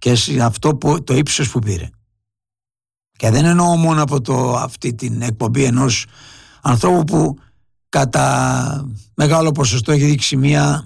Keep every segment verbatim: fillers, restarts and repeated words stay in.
και σε αυτό που, το ύψος που πήρε. Και δεν εννοώ μόνο από το, αυτή την εκπομπή ενός ανθρώπου που κατά μεγάλο ποσοστό έχει δείξει μια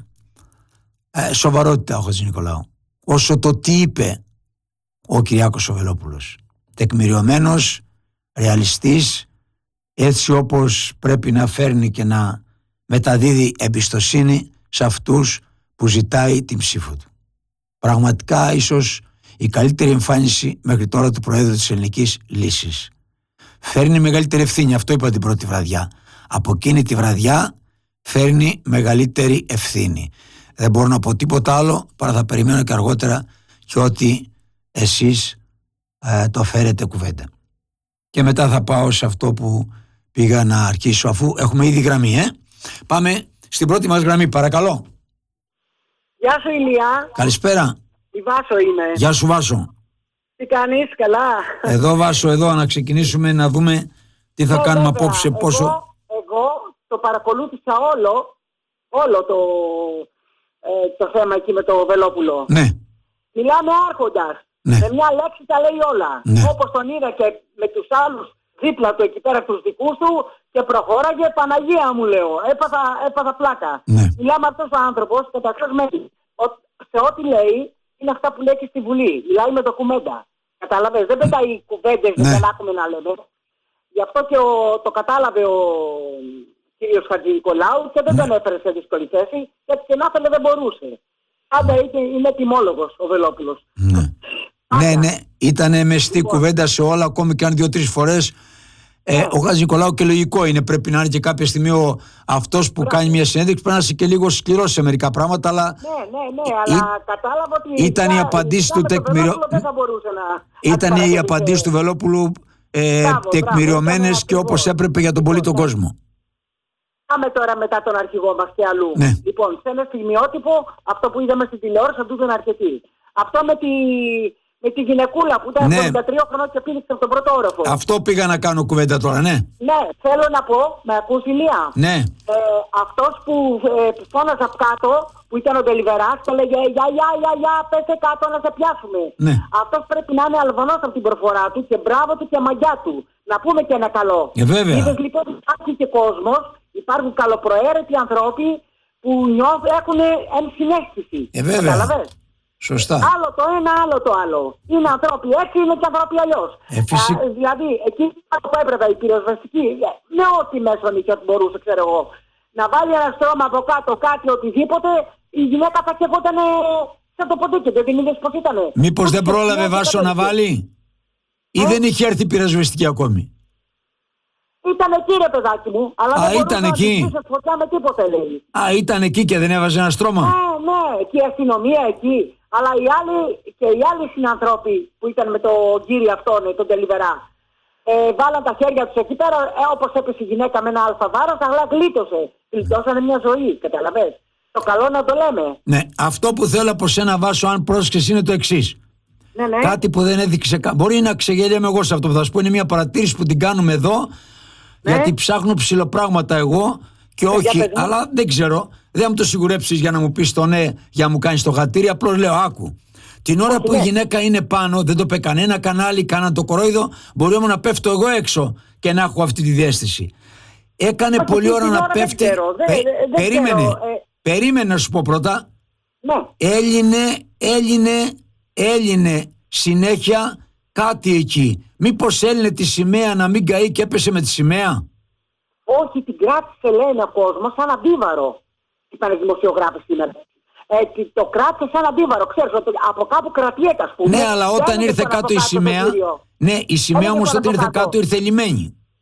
ε, σοβαρότητα ο Χατζηνικολάου, όσο το τι είπε ο Κυριάκος ο Βελόπουλος. Τεκμηριωμένος, ρεαλιστής, έτσι όπως πρέπει να φέρνει και να μεταδίδει εμπιστοσύνη σε αυτούς που ζητάει την ψήφο του. Πραγματικά ίσως η καλύτερη εμφάνιση μέχρι τώρα του Προέδρου της Ελληνικής Λύσης. Φέρνει μεγαλύτερη ευθύνη, αυτό είπα την πρώτη βραδιά. Από εκείνη τη βραδιά φέρνει μεγαλύτερη ευθύνη. Δεν μπορώ να πω τίποτα άλλο, παρά θα περιμένω και αργότερα και ότι εσείς ε, το φέρετε κουβέντα. Και μετά θα πάω σε αυτό που πήγα να αρχίσω, αφού έχουμε ήδη γραμμή, ε. Πάμε στην πρώτη μας γραμμή, παρακαλώ. Γεια σου Ηλία. Καλησπέρα. Η Βάσο είμαι. Γεια σου Βάσο. Τι κάνεις, καλά? Εδώ Βάσο, εδώ να ξεκινήσουμε να δούμε τι θα ε, κάνουμε βέβαια. απόψε. Εγώ, πόσο... εγώ το παρακολούθησα όλο, όλο το, ε, το θέμα εκεί με το Βελόπουλο. Ναι. Μιλάμε άρχοντας. Ναι. Με μια λέξη τα λέει όλα. Ναι. Όπως τον είδα και με τους άλλους δίπλα του εκεί πέρα τους δικούς του και προχώραγε, Παναγία μου λέω. Έπαθα, έπαθα πλάκα. Ναι. Μιλάμε αυτός ο άνθρωπος καταρχάς σε ό,τι λέει είναι αυτά που λέει και στη Βουλή. Μιλάει με ντοκουμέντα. Κατάλαβες, δεν πετάει κουβέντες, Ναι. δεν άκουμε να λέμε. Γι' αυτό και ο, το κατάλαβε ο κύριος Χατζηνικολάου και δεν Ναι. τον έφερε σε δύσκολη θέση, γιατί και να θέλει δεν μπορούσε. Πάντα είναι, είναι τιμόλογος ο Βελόπουλος. Ναι. Ναι, ναι, ήταν μεστή Λοιπόν. κουβέντα σε όλα, ακόμη και αν δύο-τρεις φορές. Ε, ο Χατζηνικολάου, και λογικό είναι, πρέπει να είναι και κάποια στιγμή ο, αυτός που κάνει μια συνέντευξη, πρέπει να είναι και λίγο σκληρός σε μερικά πράγματα, αλλά Ναι, ναι, ναι, αλλά Ή- κατάλαβα ότι ήταν η απαντήση του τεκμηριο... δεν θα μπορούσε να... ήταν να οι παρακολουθεί. απαντήσεις του Βελόπουλου ε, Μπράβο, τεκμηριωμένες μπράβο, και ήταν όπως ακριβώς. έπρεπε για τον πολύ τον Λοιπόν, κόσμο. Πάμε τώρα μετά τον αρχηγό μας και αλλού. Ναι. Λοιπόν, σε ένα στιγμιότυπο, αυτό που είδαμε στην τηλεόραση, αυτό δεν είναι αρκετή. Αυτό με τη, με τη γυναικούλα που ήταν Ναι. εβδομήντα τρία χρονών και πήδηξε από τον πρώτο όροφο. Αυτό πήγα να κάνω κουβέντα τώρα, ναι. Ναι, θέλω να πω, με ακούς Ηλία. Ναι, Ε, αυτός που ε, φώναζε από κάτω, που ήταν ο Ντελιβεράς και έλεγε «Για, για, για, για, πέσε κάτω να σε πιάσουμε». Ναι. Αυτός πρέπει να είναι Αλβανός από την προφορά του και μπράβο του και μαγιά του. Να πούμε και ένα καλό. Ε, βέβαια. Είδες λοιπόν υπάρχει και κόσμος, υπάρχουν καλοπροαίρετοι ανθρώποι που νιώθουν, έχουν ενσυναίσθηση. Ε, βέβαια. Καταλαβες? σωστά. Άλλο το ένα, άλλο το άλλο. Είναι ανθρώποι έτσι, είναι και ανθρώποι αλλιώς. Ε, φυσι- Α, δηλαδή, εκεί που έπρεπε η πυροσβεστική, με ό,τι μέσον είχε, ό,τι μπορούσε, ξέρω εγώ, να βάλει ένα στρώμα από κάτω, κάτι, οτιδήποτε, η γυναίκα θα κεφότανε σαν το ποντίκι. Δεν την είδες πώς ήτανε? Μήπως δεν Και πρόλαβε γυναίκα Βάσο να κατέβηκε. βάλει, ή Ε? δεν είχε έρθει η πυροσβεστική ακόμη? Ήταν εκεί ρε παιδάκι μου, αλλά Α, δεν μπορούσε ήταν να εκεί. σβήσει φωτιά με τίποτα, λέει. Α, ήταν εκεί και δεν έβαζε ένα στρώμα. Ναι, ναι, και η αστυνομία εκεί. Αλλά οι άλλοι και οι άλλοι συνανθρώποι που ήταν με τον κύριο αυτόν, τον Τελιβερά, ε, βάλαν τα χέρια τους εκεί πέρα, ε, όπως έπεσε η γυναίκα με ένα αλφα βάρος, αλλά γλίτωσε. Γλιτώσανε μια ζωή, καταλαβες. Το καλό να το λέμε. Ναι, αυτό που θέλω από σένα Βάσο, αν πρόσεξες, είναι το εξής. Ναι, ναι. Κάτι που δεν έδειξε. κα- Μπορεί να ξεγελιέμαι εγώ σε αυτό που θα σου πω. Είναι μια παρατήρηση που την κάνουμε εδώ. Ναι. Γιατί ψάχνω ψηλοπράγματα εγώ και για όχι. πες μου. Αλλά δεν ξέρω. Δεν θα μου το σιγουρέψεις για να μου πεις το ναι, για να μου κάνεις το χατήρι. Απλώς λέω, άκου. Την ώρα Όχι, που η ναι. γυναίκα είναι πάνω, δεν το είπε κανένα κανάλι, κάναν το κορόιδο. Μπορεί όμως να πέφτω εγώ έξω και να έχω αυτή τη διαίσθηση. Έκανε Όχι, πολλή την ώρα να ώρα δεν πέφτει. ξέρω, δεν- δεν- δεν περίμενε. ξέρω, ε. Περίμενε να σου πω πρώτα. Ναι. Έλυνε, έλυνε, έλυνε συνέχεια κάτι εκεί. Μήπως έλυνε τη σημαία να μην καεί και έπεσε με τη σημαία? Όχι, την κράτησε, λένε ο κόσμος, σαν αντίβαρο. Είπανε δημοσιογράφοι σήμερα. Ε, τι- το κράτησε σαν αντίβαρο. Ξέρεις ότι από κάπου κρατιέται, ας πούμε. Ναι, αλλά Και όταν έλεγε ήρθε τον κάτω από η κάτω σημαία. τον κύριο. Ναι, η σημαία Έλεγε όμως τον όταν από ήρθε κάτω. κάτω ήρθε λιμένη.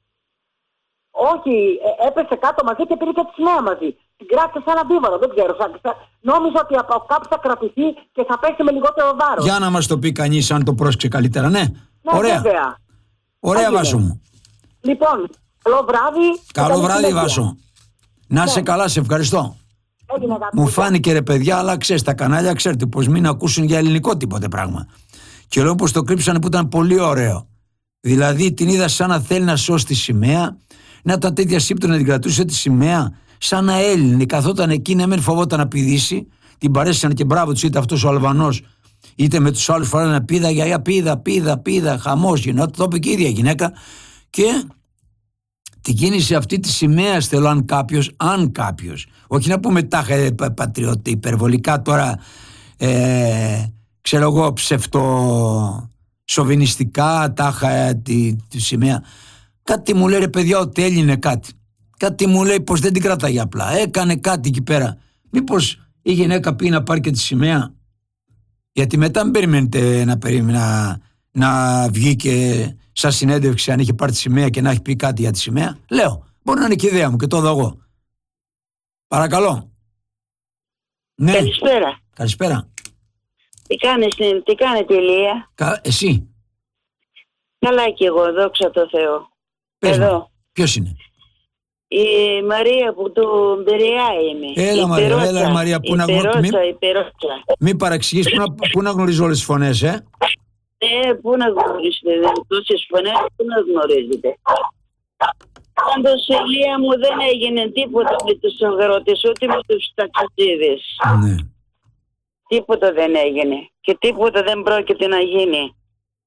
Όχι, ε, έπεσε κάτω μαζί και πήρε και τη σημαία μαζί. Την κράτησε σαν αντίβαρο, δεν ξέρω. Σαν, σαν, νόμιζα ότι από κάπου θα κρατηθεί και θα πέσει με λιγότερο βάρος. Για να μας το πει κανείς αν το πρόσεξε καλύτερα. Ναι, Ναι, ωραία. βέβαια. Ωραία Έγινε. Βάσο μου. Λοιπόν, καλό βράδυ. και Καλό καλή βράδυ συνέχεια. Βάσο. Να Ναι. σε καλά, σε ευχαριστώ. Έγινε, αγάπη Μου μου. φάνηκε ρε παιδιά, αλλά ξέρεις, τα κανάλια ξέρετε πως μην ακούσουν για ελληνικό τίποτε πράγμα. Και λέω πως το κρύψανε που ήταν πολύ ωραίο. Δηλαδή την είδα σαν να θέλει να σώσει τη σημαία, να ήταν τέτοια σύμπτωνα να την κρατούσε τη σημαία, σαν να έλυνε. Καθόταν εκεί, ναι, μεν φοβόταν να πηδήσει, την παρέσανε και μπράβο του, ήταν αυτός ο Αλβανός. είτε με τους άλλους φοράνε πίδα, γιαγιά, πίδα, πίδα, πίδα, χαμός γινόταν. Το είπε και η ίδια γυναίκα. Και την κίνηση αυτή τη σημαία θέλω, αν κάποιος, αν κάποιος, όχι να πούμε τάχα πατριώτη, υπερβολικά τώρα, ε, ξέρω εγώ, ψευτο σοβινιστικά, τάχα ε, τη, τη σημαία. Κάτι μου λέει, ρε παιδιά, ότι έλυνε κάτι. Κάτι μου λέει πως δεν την κρατάει απλά. Έκανε κάτι εκεί πέρα. Μήπως η γυναίκα πει να πάρει και τη σημαία? Γιατί μετά μην περιμένετε να, να, να βγει και σαν συνέντευξη αν είχε πάρει τη σημαία και να έχει πει κάτι για τη σημαία. Λέω, μπορεί να είναι και ιδέα μου και το δω εγώ. Παρακαλώ. Ναι. Καλησπέρα. Καλησπέρα. Τι κάνεις, τι κάνετε, Ηλία? Κα, εσύ. Καλά κι εγώ, δόξα τω Θεώ. Πες Εδώ. μου, ποιος είναι? Η Μαρία που του Μπεριά είμαι. Έλα η Μαρία, Περότσα, έλα Μαρία. Πού η να, Περότσα, μη, η Περότσα. μη παραξηγείς, πού να, πού να γνωρίζω όλες τις φωνές, ε? Ε, πού να γνωρίζετε, τόσες φωνές, πού να γνωρίζετε. Πάντως, Ηλία μου, δεν έγινε τίποτα με τους αγρότες, ούτε με τους ταξιτζίδες. Ναι. Τίποτα δεν έγινε και τίποτα δεν πρόκειται να γίνει.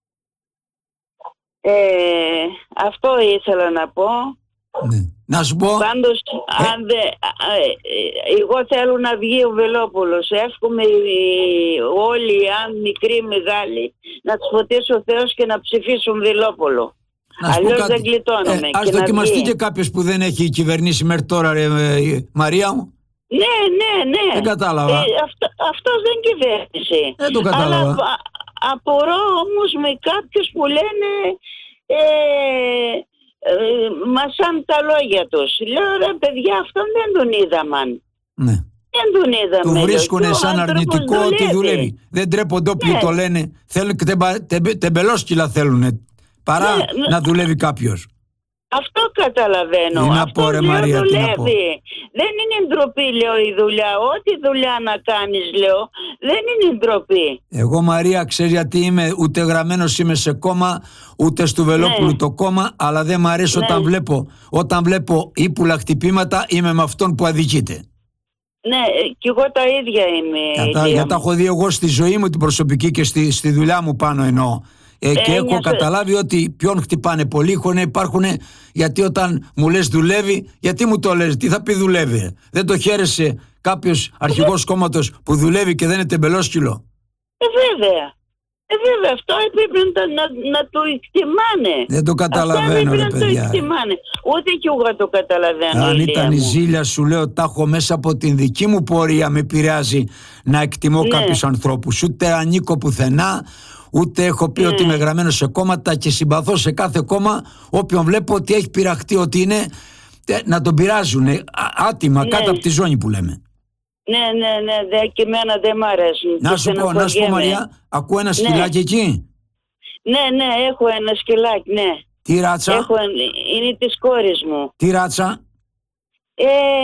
Ε, αυτό ήθελα να πω. Ναι. Να σου πω. Πάντως, ε... αν δε, ε, ε, εγώ θέλω να βγει ο Βελόπουλος. Εύχομαι όλοι, αν μικροί μεγάλοι, να τους φωτίσει ο Θεός και να ψηφίσουν Βελόπουλο. Αλλιώς δεν γλιτώνουμε. Ε, ας δοκιμαστεί και κάποιος που δεν έχει κυβερνήσει μέχρι τώρα, ρε, ε, Μαρία μου. Ναι, ναι, ναι. Δεν κατάλαβα. Ε, αυτό, αυτός δεν κυβέρνησε. Δεν το κατάλαβα. Αλλά α, απορώ όμως με κάποιους που λένε ε, ε, μασάν τα λόγια τους. Λέω, ρε παιδιά, αυτόν δεν τον είδαμαν. Ναι. Δεν τον είδαμε. Του βρίσκουνε σαν αρνητικό ότι δουλεύει. Δεν τρέπονται όποιοι ναι. το λένε. Θέλουν και τεμπα, τεμπε, τεμπελόσκυλα θέλουν. Παρά ναι, να ναι. δουλεύει κάποιος. Αυτό καταλαβαίνω. Τι να Αυτό πω, ρε, λέω, Μαρία, τι να πω. Δεν είναι ντροπή, λέω, η δουλειά. Ό,τι δουλειά να κάνεις, λέω, δεν είναι ντροπή. Εγώ, Μαρία, ξέρεις γιατί είμαι? Ούτε γραμμένος είμαι σε κόμμα, ούτε στο Βελόπουλου ναι. το κόμμα, αλλά δεν μ' αρέσει ναι. όταν βλέπω, όταν βλέπω ύπουλα χτυπήματα, είμαι με αυτόν που αδικείται. Ναι, κι εγώ τα ίδια είμαι. Κατά, γιατί τα έχω δει εγώ στη ζωή μου την προσωπική και στη, στη δουλειά μου πάνω εννοώ. Ε, και ε, έχω νιώθω... καταλάβει ότι ποιον χτυπάνε πολλοί, χωνε υπάρχουν, γιατί όταν μου λες δουλεύει, γιατί μου το λες, τι θα πει δουλεύει? Δεν το χαίρεσαι κάποιος αρχηγός κόμματος που δουλεύει και δεν είναι τεμπελόσκυλο? Ε, βέβαια. Ε, βέβαια, αυτό έπρεπε να, να, να το εκτιμάνε. Δεν το καταλαβαίνω, ρε παιδιά. Το εκτιμάνε. Ούτε κι εγώ το καταλαβαίνω. Αν ήταν η ζήλια, σου λέω, τα έχω μέσα από την δική μου πορεία, με επηρεάζει να εκτιμώ ναι. κάποιους ανθρώπους. Ούτε ανήκω πουθενά, ούτε έχω πει ναι. ότι είμαι γραμμένο σε κόμματα και συμπαθώ σε κάθε κόμμα όποιον βλέπω ότι έχει πειραχτεί, ότι είναι να τον πειράζουν άτιμα ναι. κάτω από τη ζώνη που λέμε. Ναι, ναι, ναι, δε, και εμένα δεν μ' αρέσουν. Να σου πω, να σου πω Μαρία, ακούω ένα σκυλάκι ναι. εκεί. Ναι, ναι, έχω ένα σκυλάκι, ναι. Τι ράτσα? Έχω, είναι της κόρης μου. Τι ράτσα? Ε,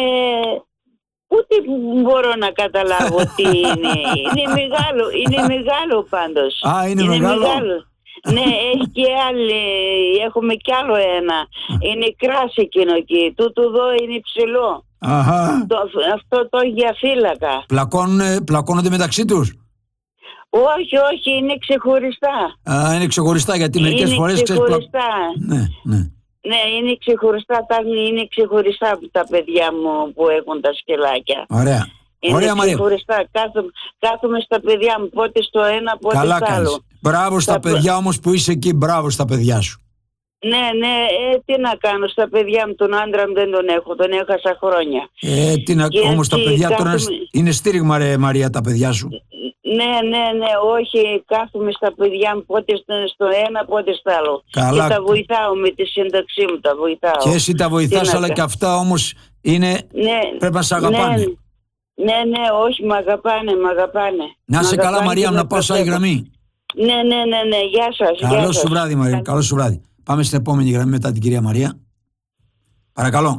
ούτε μπορώ να καταλάβω τι είναι. Είναι μεγάλο, είναι μεγάλο πάντως. Α, είναι, είναι μεγάλο. μεγάλο. Ναι, έχει και άλλη, έχουμε κι άλλο ένα. Είναι κράση εκείνο εκεί. Τούτο εδώ είναι ψηλό. Αχα. Το, αυτό το για φύλακα. Πλακώνουν, πλακώνονται μεταξύ τους? Όχι, όχι, είναι ξεχωριστά. Α, είναι ξεχωριστά, γιατί μερικές είναι φορές ξεχωριστά. Ξε... Ναι, ναι. Ναι, είναι ξεχωριστά, είναι ξεχωριστά από τα παιδιά μου που έχουν τα σκελάκια. Ωραία. Είναι Ωραία, ξεχωριστά. Μαρία. Κάθομαι, κάθομαι στα παιδιά μου, πότε στο ένα, πότε Καλά στο άλλο. Κάνεις. Μπράβο στα τα... παιδιά όμως που είσαι εκεί, μπράβο στα παιδιά σου. Ναι, ναι, ε, τι να κάνω, στα παιδιά μου, τον άντρα μου δεν τον έχω, τον έχασα χρόνια. Ε, τι να... Όμως τα παιδιά κάθομαι... τώρα είναι στήριγμα, ρε Μαρία, τα παιδιά σου. Ναι, ναι, ναι, όχι, κάθομαι στα παιδιά μου, πότε στο ένα, πότε στο άλλο. Καλά. Και τα βοηθάω με τη σύνταξή μου, τα βοηθάω. Και εσύ τα βοηθάς, αλλά και αυτά όμως είναι... Ναι, πρέπει να σε αγαπάνε. Ναι, ναι, ναι, όχι, μ' αγαπάνε, μ' αγαπάνε. Να είσαι καλά, Μαρία, να πάω σε άλλη γραμμή. Ναι, ναι, ναι, ναι, γεια σας. Καλό σου βράδυ, Μαρία, καλό σου βράδυ. Πάμε στην επόμενη γραμμή μετά την κυρία Μαρία. Παρακαλώ.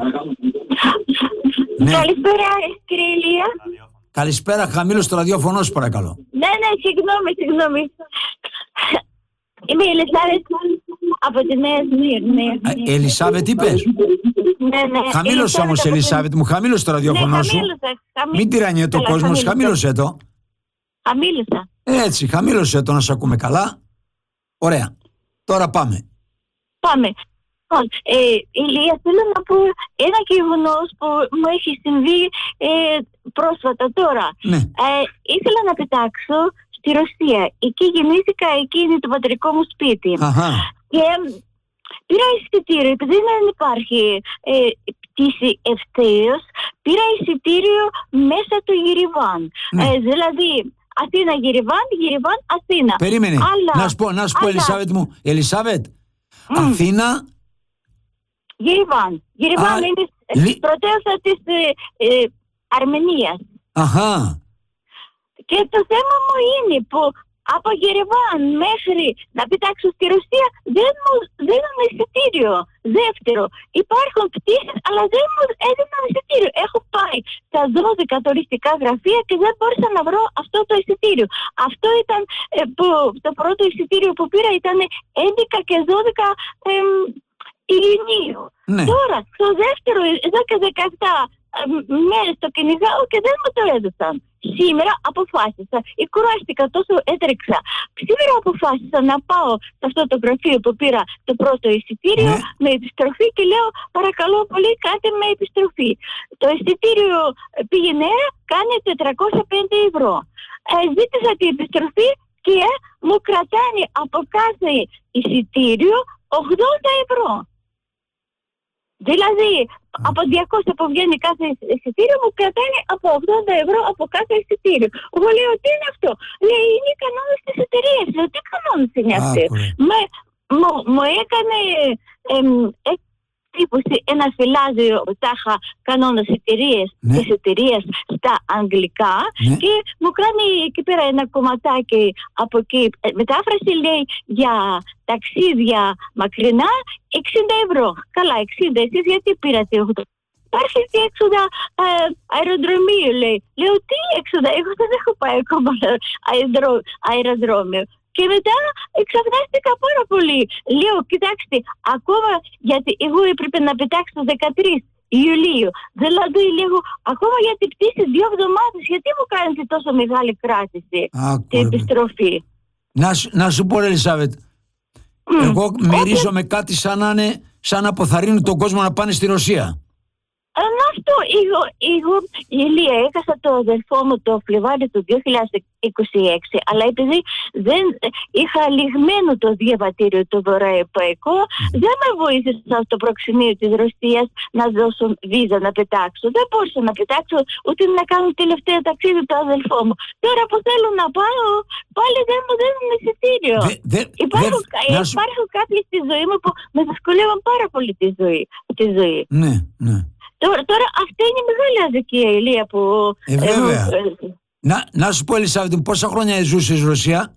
Ναι. Καλησπέρα, κύριε Ηλία. Καλησπέρα, χαμήλωσε το ραδιόφωνο σου, παρακαλώ. Ναι, ναι, συγγνώμη, συγγνώμη. Είμαι η Ελισάβετ από τη Νέα Σμύρνη. Ελισάβετ είπες? Ναι, ναι. Χαμήλωσε όμως, Ελισάβετ μου, χαμήλωσε το ραδιόφωνο σου. Χαμήλωσα. Μην τυραννιέται το κόσμο, χαμήλωσε το. Χαμήλωσα. Έτσι, χαμήλωσε το να σε ακούμε καλά. Ωραία. Τώρα πάμε. Πάμε. Ε, Ηλία, θέλω να πω ένα γεγονός που μου έχει συμβεί ε, πρόσφατα τώρα. Ναι. Ε, ήθελα να πετάξω στη Ρωσία. Εκεί γεννήθηκα, εκεί είναι το πατρικό μου σπίτι. Αχα. Και πήρα εισιτήριο, επειδή δεν υπάρχει ε, πτήση ευθέως, πήρα εισιτήριο μέσα του Γεριβάν. Ναι. Ε, δηλαδή Αθήνα Γεριβάν, Γεριβάν Αθήνα. Περίμενε. Αλλά, να σου πω, να σου πω αλλά, Ελισάβετ μου. Ελισάβετ, Mm. Αθήνα. Γεριβάν. Γεριβάν Α, είναι λι... πρωτεύουσα της ε, ε, Αρμενίας. Αχα. Και το θέμα μου είναι που από Γεριβάν μέχρι να πετάξω στη Ρωσία δεν μου δίνουν εισιτήριο. Δεύτερο, υπάρχουν πτήσεις αλλά δεν μου έδιναν εισιτήριο. Έχω πάει στα δώδεκα τουριστικά γραφεία και δεν μπόρεσα να βρω αυτό το εισιτήριο. Αυτό ήταν ε, που, το πρώτο εισιτήριο που πήρα ήταν έντεκα και δώδεκα ε, Ιουνίου. Ναι. Τώρα, στο δεύτερο, εδώ και δεκαεπτά μέρες το κυνηγάω και δεν μου το έδωσαν. Σήμερα αποφάσισα, ή κουράστηκα τόσο έτρεξα. Σήμερα αποφάσισα να πάω σε αυτό το γραφείο που πήρα το πρώτο εισιτήριο, ναι, με επιστροφή και λέω παρακαλώ πολύ κάντε με επιστροφή. Το εισιτήριο πήγαινε, κάνει τετρακόσια πέντε ευρώ. Ε, ζήτησα την επιστροφή και μου κρατάνε από κάθε εισιτήριο ογδόντα ευρώ. Δηλαδή, από διακόσια που βγαίνει κάθε εισιτήριο μου κρατάνε από ογδόντα ευρώ από κάθε εισιτήριο. Εγώ λέω, τι είναι αυτό? Λέει, είναι οι κανόνες της εταιρείας. Λέω, τι κανόνες είναι αυτοί? Με, μου, μου έκανε εμ, εκτύπωση ένα φυλάδιο τάχα κανόνες εταιρείας, ναι, της εταιρείας στα αγγλικά, ναι, και μου κάνει εκεί πέρα ένα κομματάκι από εκεί. Μετάφραση λέει για ταξίδια μακρινά εξήντα ευρώ. Καλά, εξήντα, εσείς γιατί πήρατε ογδόντα? Υπάρχει και έξοδα ε, αεροδρομίου, λέει. Λέω, τι έξοδα? Εγώ δεν έχω πάει ακόμα αεροδρό, αεροδρόμιο. Και μετά εξαφνάστηκα πάρα πολύ. Λέω, κοιτάξτε, ακόμα γιατί εγώ έπρεπε να πετάξω δεκατρείς Ιουλίου. Δηλαδή, λέγω, ακόμα για την πτήση δύο εβδομάδες, γιατί μου κάνετε τόσο μεγάλη κράτηση την επιστροφή? Να, να σου πω, Ελισάβετ, mm. εγώ μυρίζομαι okay. κάτι σαν να, είναι, σαν να αποθαρρύνουν τον κόσμο να πάνε στη Ρωσία. Αυτό, εγώ, εγώ, Ηλία, έχασα το αδερφό μου το Φλεβάρι του δύο χιλιάδες είκοσι έξι, αλλά επειδή δεν είχα λιγμένο το διαβατήριο το βορειοευρωπαϊκό, mm. δεν με βοήθησε στο προξενείο της Ρωσίας να δώσουν βίζα να πετάξω. Δεν μπορούσα να πετάξω ούτε να κάνω τελευταίο ταξίδι το αδελφό μου. Τώρα που θέλω να πάω, πάλι δεν μου δίνουν εισιτήριο. Υπάρχουν, δε, υπάρχουν σου... κάποιοι στη ζωή μου που με δυσκολεύουν πάρα πολύ τη ζωή. Τη ζωή. Ναι, ναι. Τώρα, τώρα αυτή είναι η μεγάλη αδικία, Ηλία, που... Ε, βέβαια. Ε, να, να σου πω, Ελισάβετ, πόσα χρόνια ζούσες στη Ρωσία?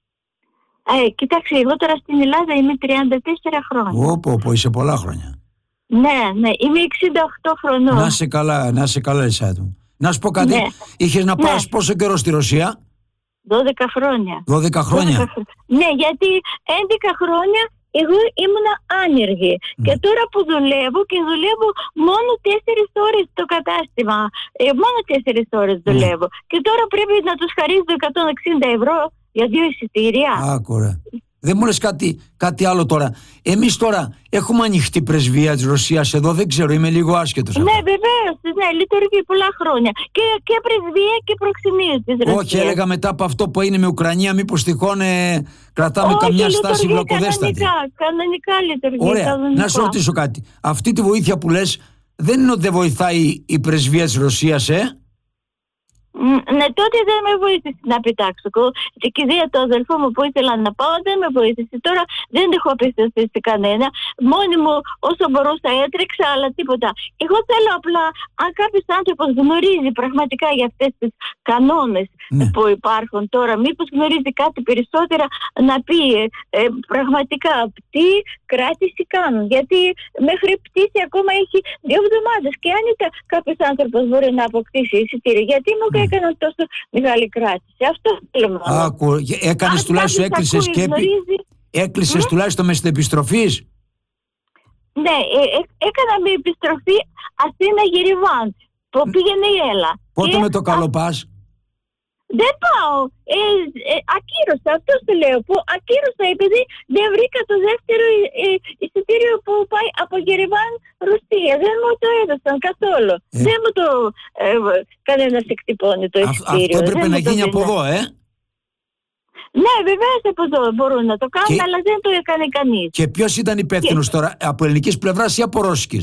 Ε, κοιτάξτε, εγώ τώρα στην Ελλάδα είμαι τριάντα τέσσερα χρόνια. Όπο, όπο, είσαι πολλά χρόνια. Ναι, ναι, είμαι εξήντα οκτώ χρονών. Να είσαι καλά, να είσαι καλά, Ελισάβετ. Να σου πω κάτι, ναι. Είχες να πας ναι. πόσο καιρό στη Ρωσία? δώδεκα χρόνια. δώδεκα χρόνια. δώδεκα χρόνια. Ναι, γιατί έντεκα χρόνια εγώ ήμουνα άνεργη. Mm. Και τώρα που δουλεύω και δουλεύω μόνο τέσσερις ώρες το κατάστημα. Ε, μόνο τέσσερις ώρες δουλεύω. Mm. Και τώρα πρέπει να τους χαρίζω εκατόν εξήντα ευρώ για δύο εισιτήρια. Άκουρα. Δεν μου λες κάτι, κάτι άλλο τώρα. Εμείς τώρα έχουμε ανοιχτή πρεσβεία της Ρωσίας εδώ, δεν ξέρω, είμαι λίγο άσχετος. Ναι, βεβαίως, ναι, λειτουργεί πολλά χρόνια. Και, και πρεσβεία και προξενείο της Ρωσίας. Όχι, έλεγα μετά από αυτό που είναι με Ουκρανία, μήπως τυχόν ε, κρατάμε Όχι, καμιά στάση βλακοδέστατη. Κανονικά, κανονικά λειτουργεί. Ωραία, κανονικά. Να σου ρωτήσω κάτι. Αυτή τη βοήθεια που λες, δεν είναι ότι δεν βοηθάει η πρεσβεία της Ρωσίας, ε? Ναι, τότε δεν με βοήθησε να πετάξω. Στην κηδεία του αδελφού μου που ήθελα να πάω δεν με βοήθησε. Τώρα δεν έχω απευθυνθεί σε κανένα. Μόνη μου όσο μπορούσα έτρεξα, αλλά τίποτα. Εγώ θέλω απλά, αν κάποιος άνθρωπος γνωρίζει πραγματικά για αυτές τις κανόνες ναι. που υπάρχουν τώρα, μήπως γνωρίζει κάτι περισσότερα, να πει ε, πραγματικά τι κράτηση κάνουν. Γιατί μέχρι πτήση ακόμα έχει δύο εβδομάδες. Και αν κάποιος άνθρωπος μπορεί να αποκτήσει εισιτήριο, γιατί μου έκαναν τόσο μεγάλη κράτηση. Αυτό θέλω να Άκου, έκανες τουλάχιστον, έκλεισες και έκλεισες mm? τουλάχιστον με στην επιστροφής. Ναι, ε, ε, έκανα με επιστροφή Αθήνα Γεριβάν, που πήγαινε η Έλα. Πότε και... με το καλό πας? Δεν πάω. Ε, ε, ακύρωσα, αυτό το λέω. Που ακύρωσα επειδή δεν βρήκα το δεύτερο ε, εισιτήριο που πάει από Γερεβάν Ρωσία. Δεν μου το έδωσαν καθόλου. Ε. Δεν μου το ε, κανένας εκτυπώνει το εισιτήριο. Αυτό έπρεπε να γίνει από εδώ, ε. Ναι, βεβαίως από εδώ μπορούν να το κάνουν, και... αλλά δεν το έκανε κανείς. Και ποιος ήταν υπεύθυνος και... τώρα, από ελληνικής πλευράς ή από ρώσικης?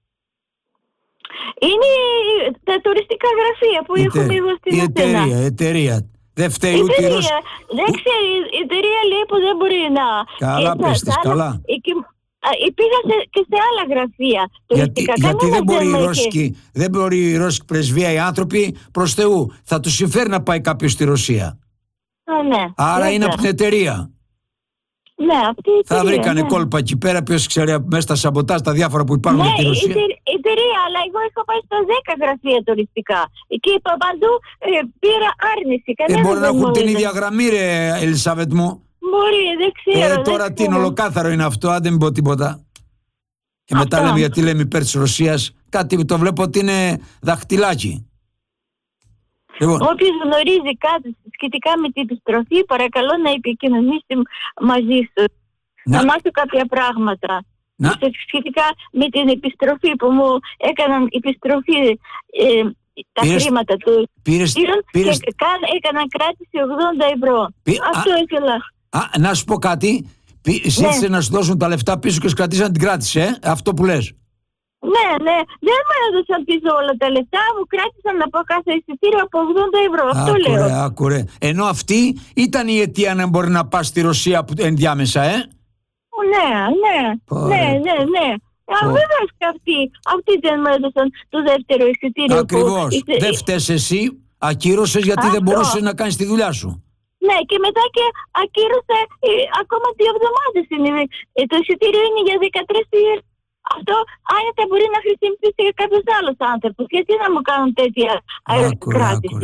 Είναι τα τουριστικά γραφεία που Ετε... έχουμε εδώ στην η Αθήνα. εταιρεία, η εταιρεία. Δεν φταίει ούτε η Ρώσ... Δεν ξέρει, η εταιρεία λέει που δεν μπορεί να... Καλά πες της, καλά. Πήγα και σε άλλα γραφεία τουριστικά. Γιατί, γιατί δεν μπορεί, η Ρώσικη, δεν μπορεί η Ρώσικη πρεσβεία, οι άνθρωποι προς Θεού. Θα τους συμφέρει να πάει κάποιος στη Ρωσία. Α, ναι. Άρα ναι, είναι από την εταιρεία. Ναι, από την εταιρεία. Θα βρήκανε ναι. κόλπα εκεί πέρα, ποιος ξέρει μέσα στα σαμποτάζ, τα διάφορα που υπάρχουν ναι, με τη Ρωσία. Ναι, η εταιρεία, αλλά εγώ έχω πάει στα δέκα γραφεία τουριστικά. Εκεί είπα παντού, ε, πήρα άρνηση. Ε, μπορεί να έχουν την ίδια γραμμή, ρε Ελισάβετ μου. Μπορεί, δεν ξέρω. Ε, τώρα δεν τι είναι, ολοκάθαρο είναι αυτό, αν δεν πω τίποτα. Και μετά αυτό. Λέμε γιατί λέμε υπέρ της Ρωσίας. Κάτι το βλέπω ότι είναι δαχτυλάκι. Λοιπόν. Όποιος γνωρίζει κάτι σχετικά με την επιστροφή, παρακαλώ να επικοινωνήσει μαζί σου. Να, να μάθω κάποια πράγματα. Να. Σχετικά με την επιστροφή που μου έκαναν επιστροφή ε, τα πήρες, χρήματα του. Πήρες, πήρες, και έκαναν κράτηση ογδόντα ευρώ. Πή, Αυτό α, ήθελα. Α, να σου πω κάτι. Ζήτησε ναι. να σου δώσουν τα λεφτά πίσω και σου κρατήσαν την κράτηση, ε? Αυτό που λες. Ναι, ναι, δεν μου έδωσαν πίσω όλα τα λεφτά, μου κράτησαν από κάθε εισιτήριο από ογδόντα ευρώ. Αυτό άκουρε, λέω. Άκουρε. Ενώ αυτή ήταν η αιτία να μπορεί να πας στη Ρωσία ενδιάμεσα, ε? Ναι, ναι, Πόρε. ναι, ναι, ναι. Βέβαια και αυτοί, αυτοί δεν μου έδωσαν το δεύτερο εισιτήριο. Ακριβώς. Που... Δεν φταίς εσύ, ακύρωσες γιατί αυτό. Δεν μπορούσες να κάνεις τη δουλειά σου. Ναι, και μετά και ακύρωσα ε, ακόμα δύο εβδομάδες. Ε, το εισιτήριο είναι για δεκατρείς ημέρες. Αυτό άνετα μπορεί να χρησιμοποιήσει και κάποιος άλλος άνθρωπος. Γιατί να μου κάνουν τέτοια κράτηση.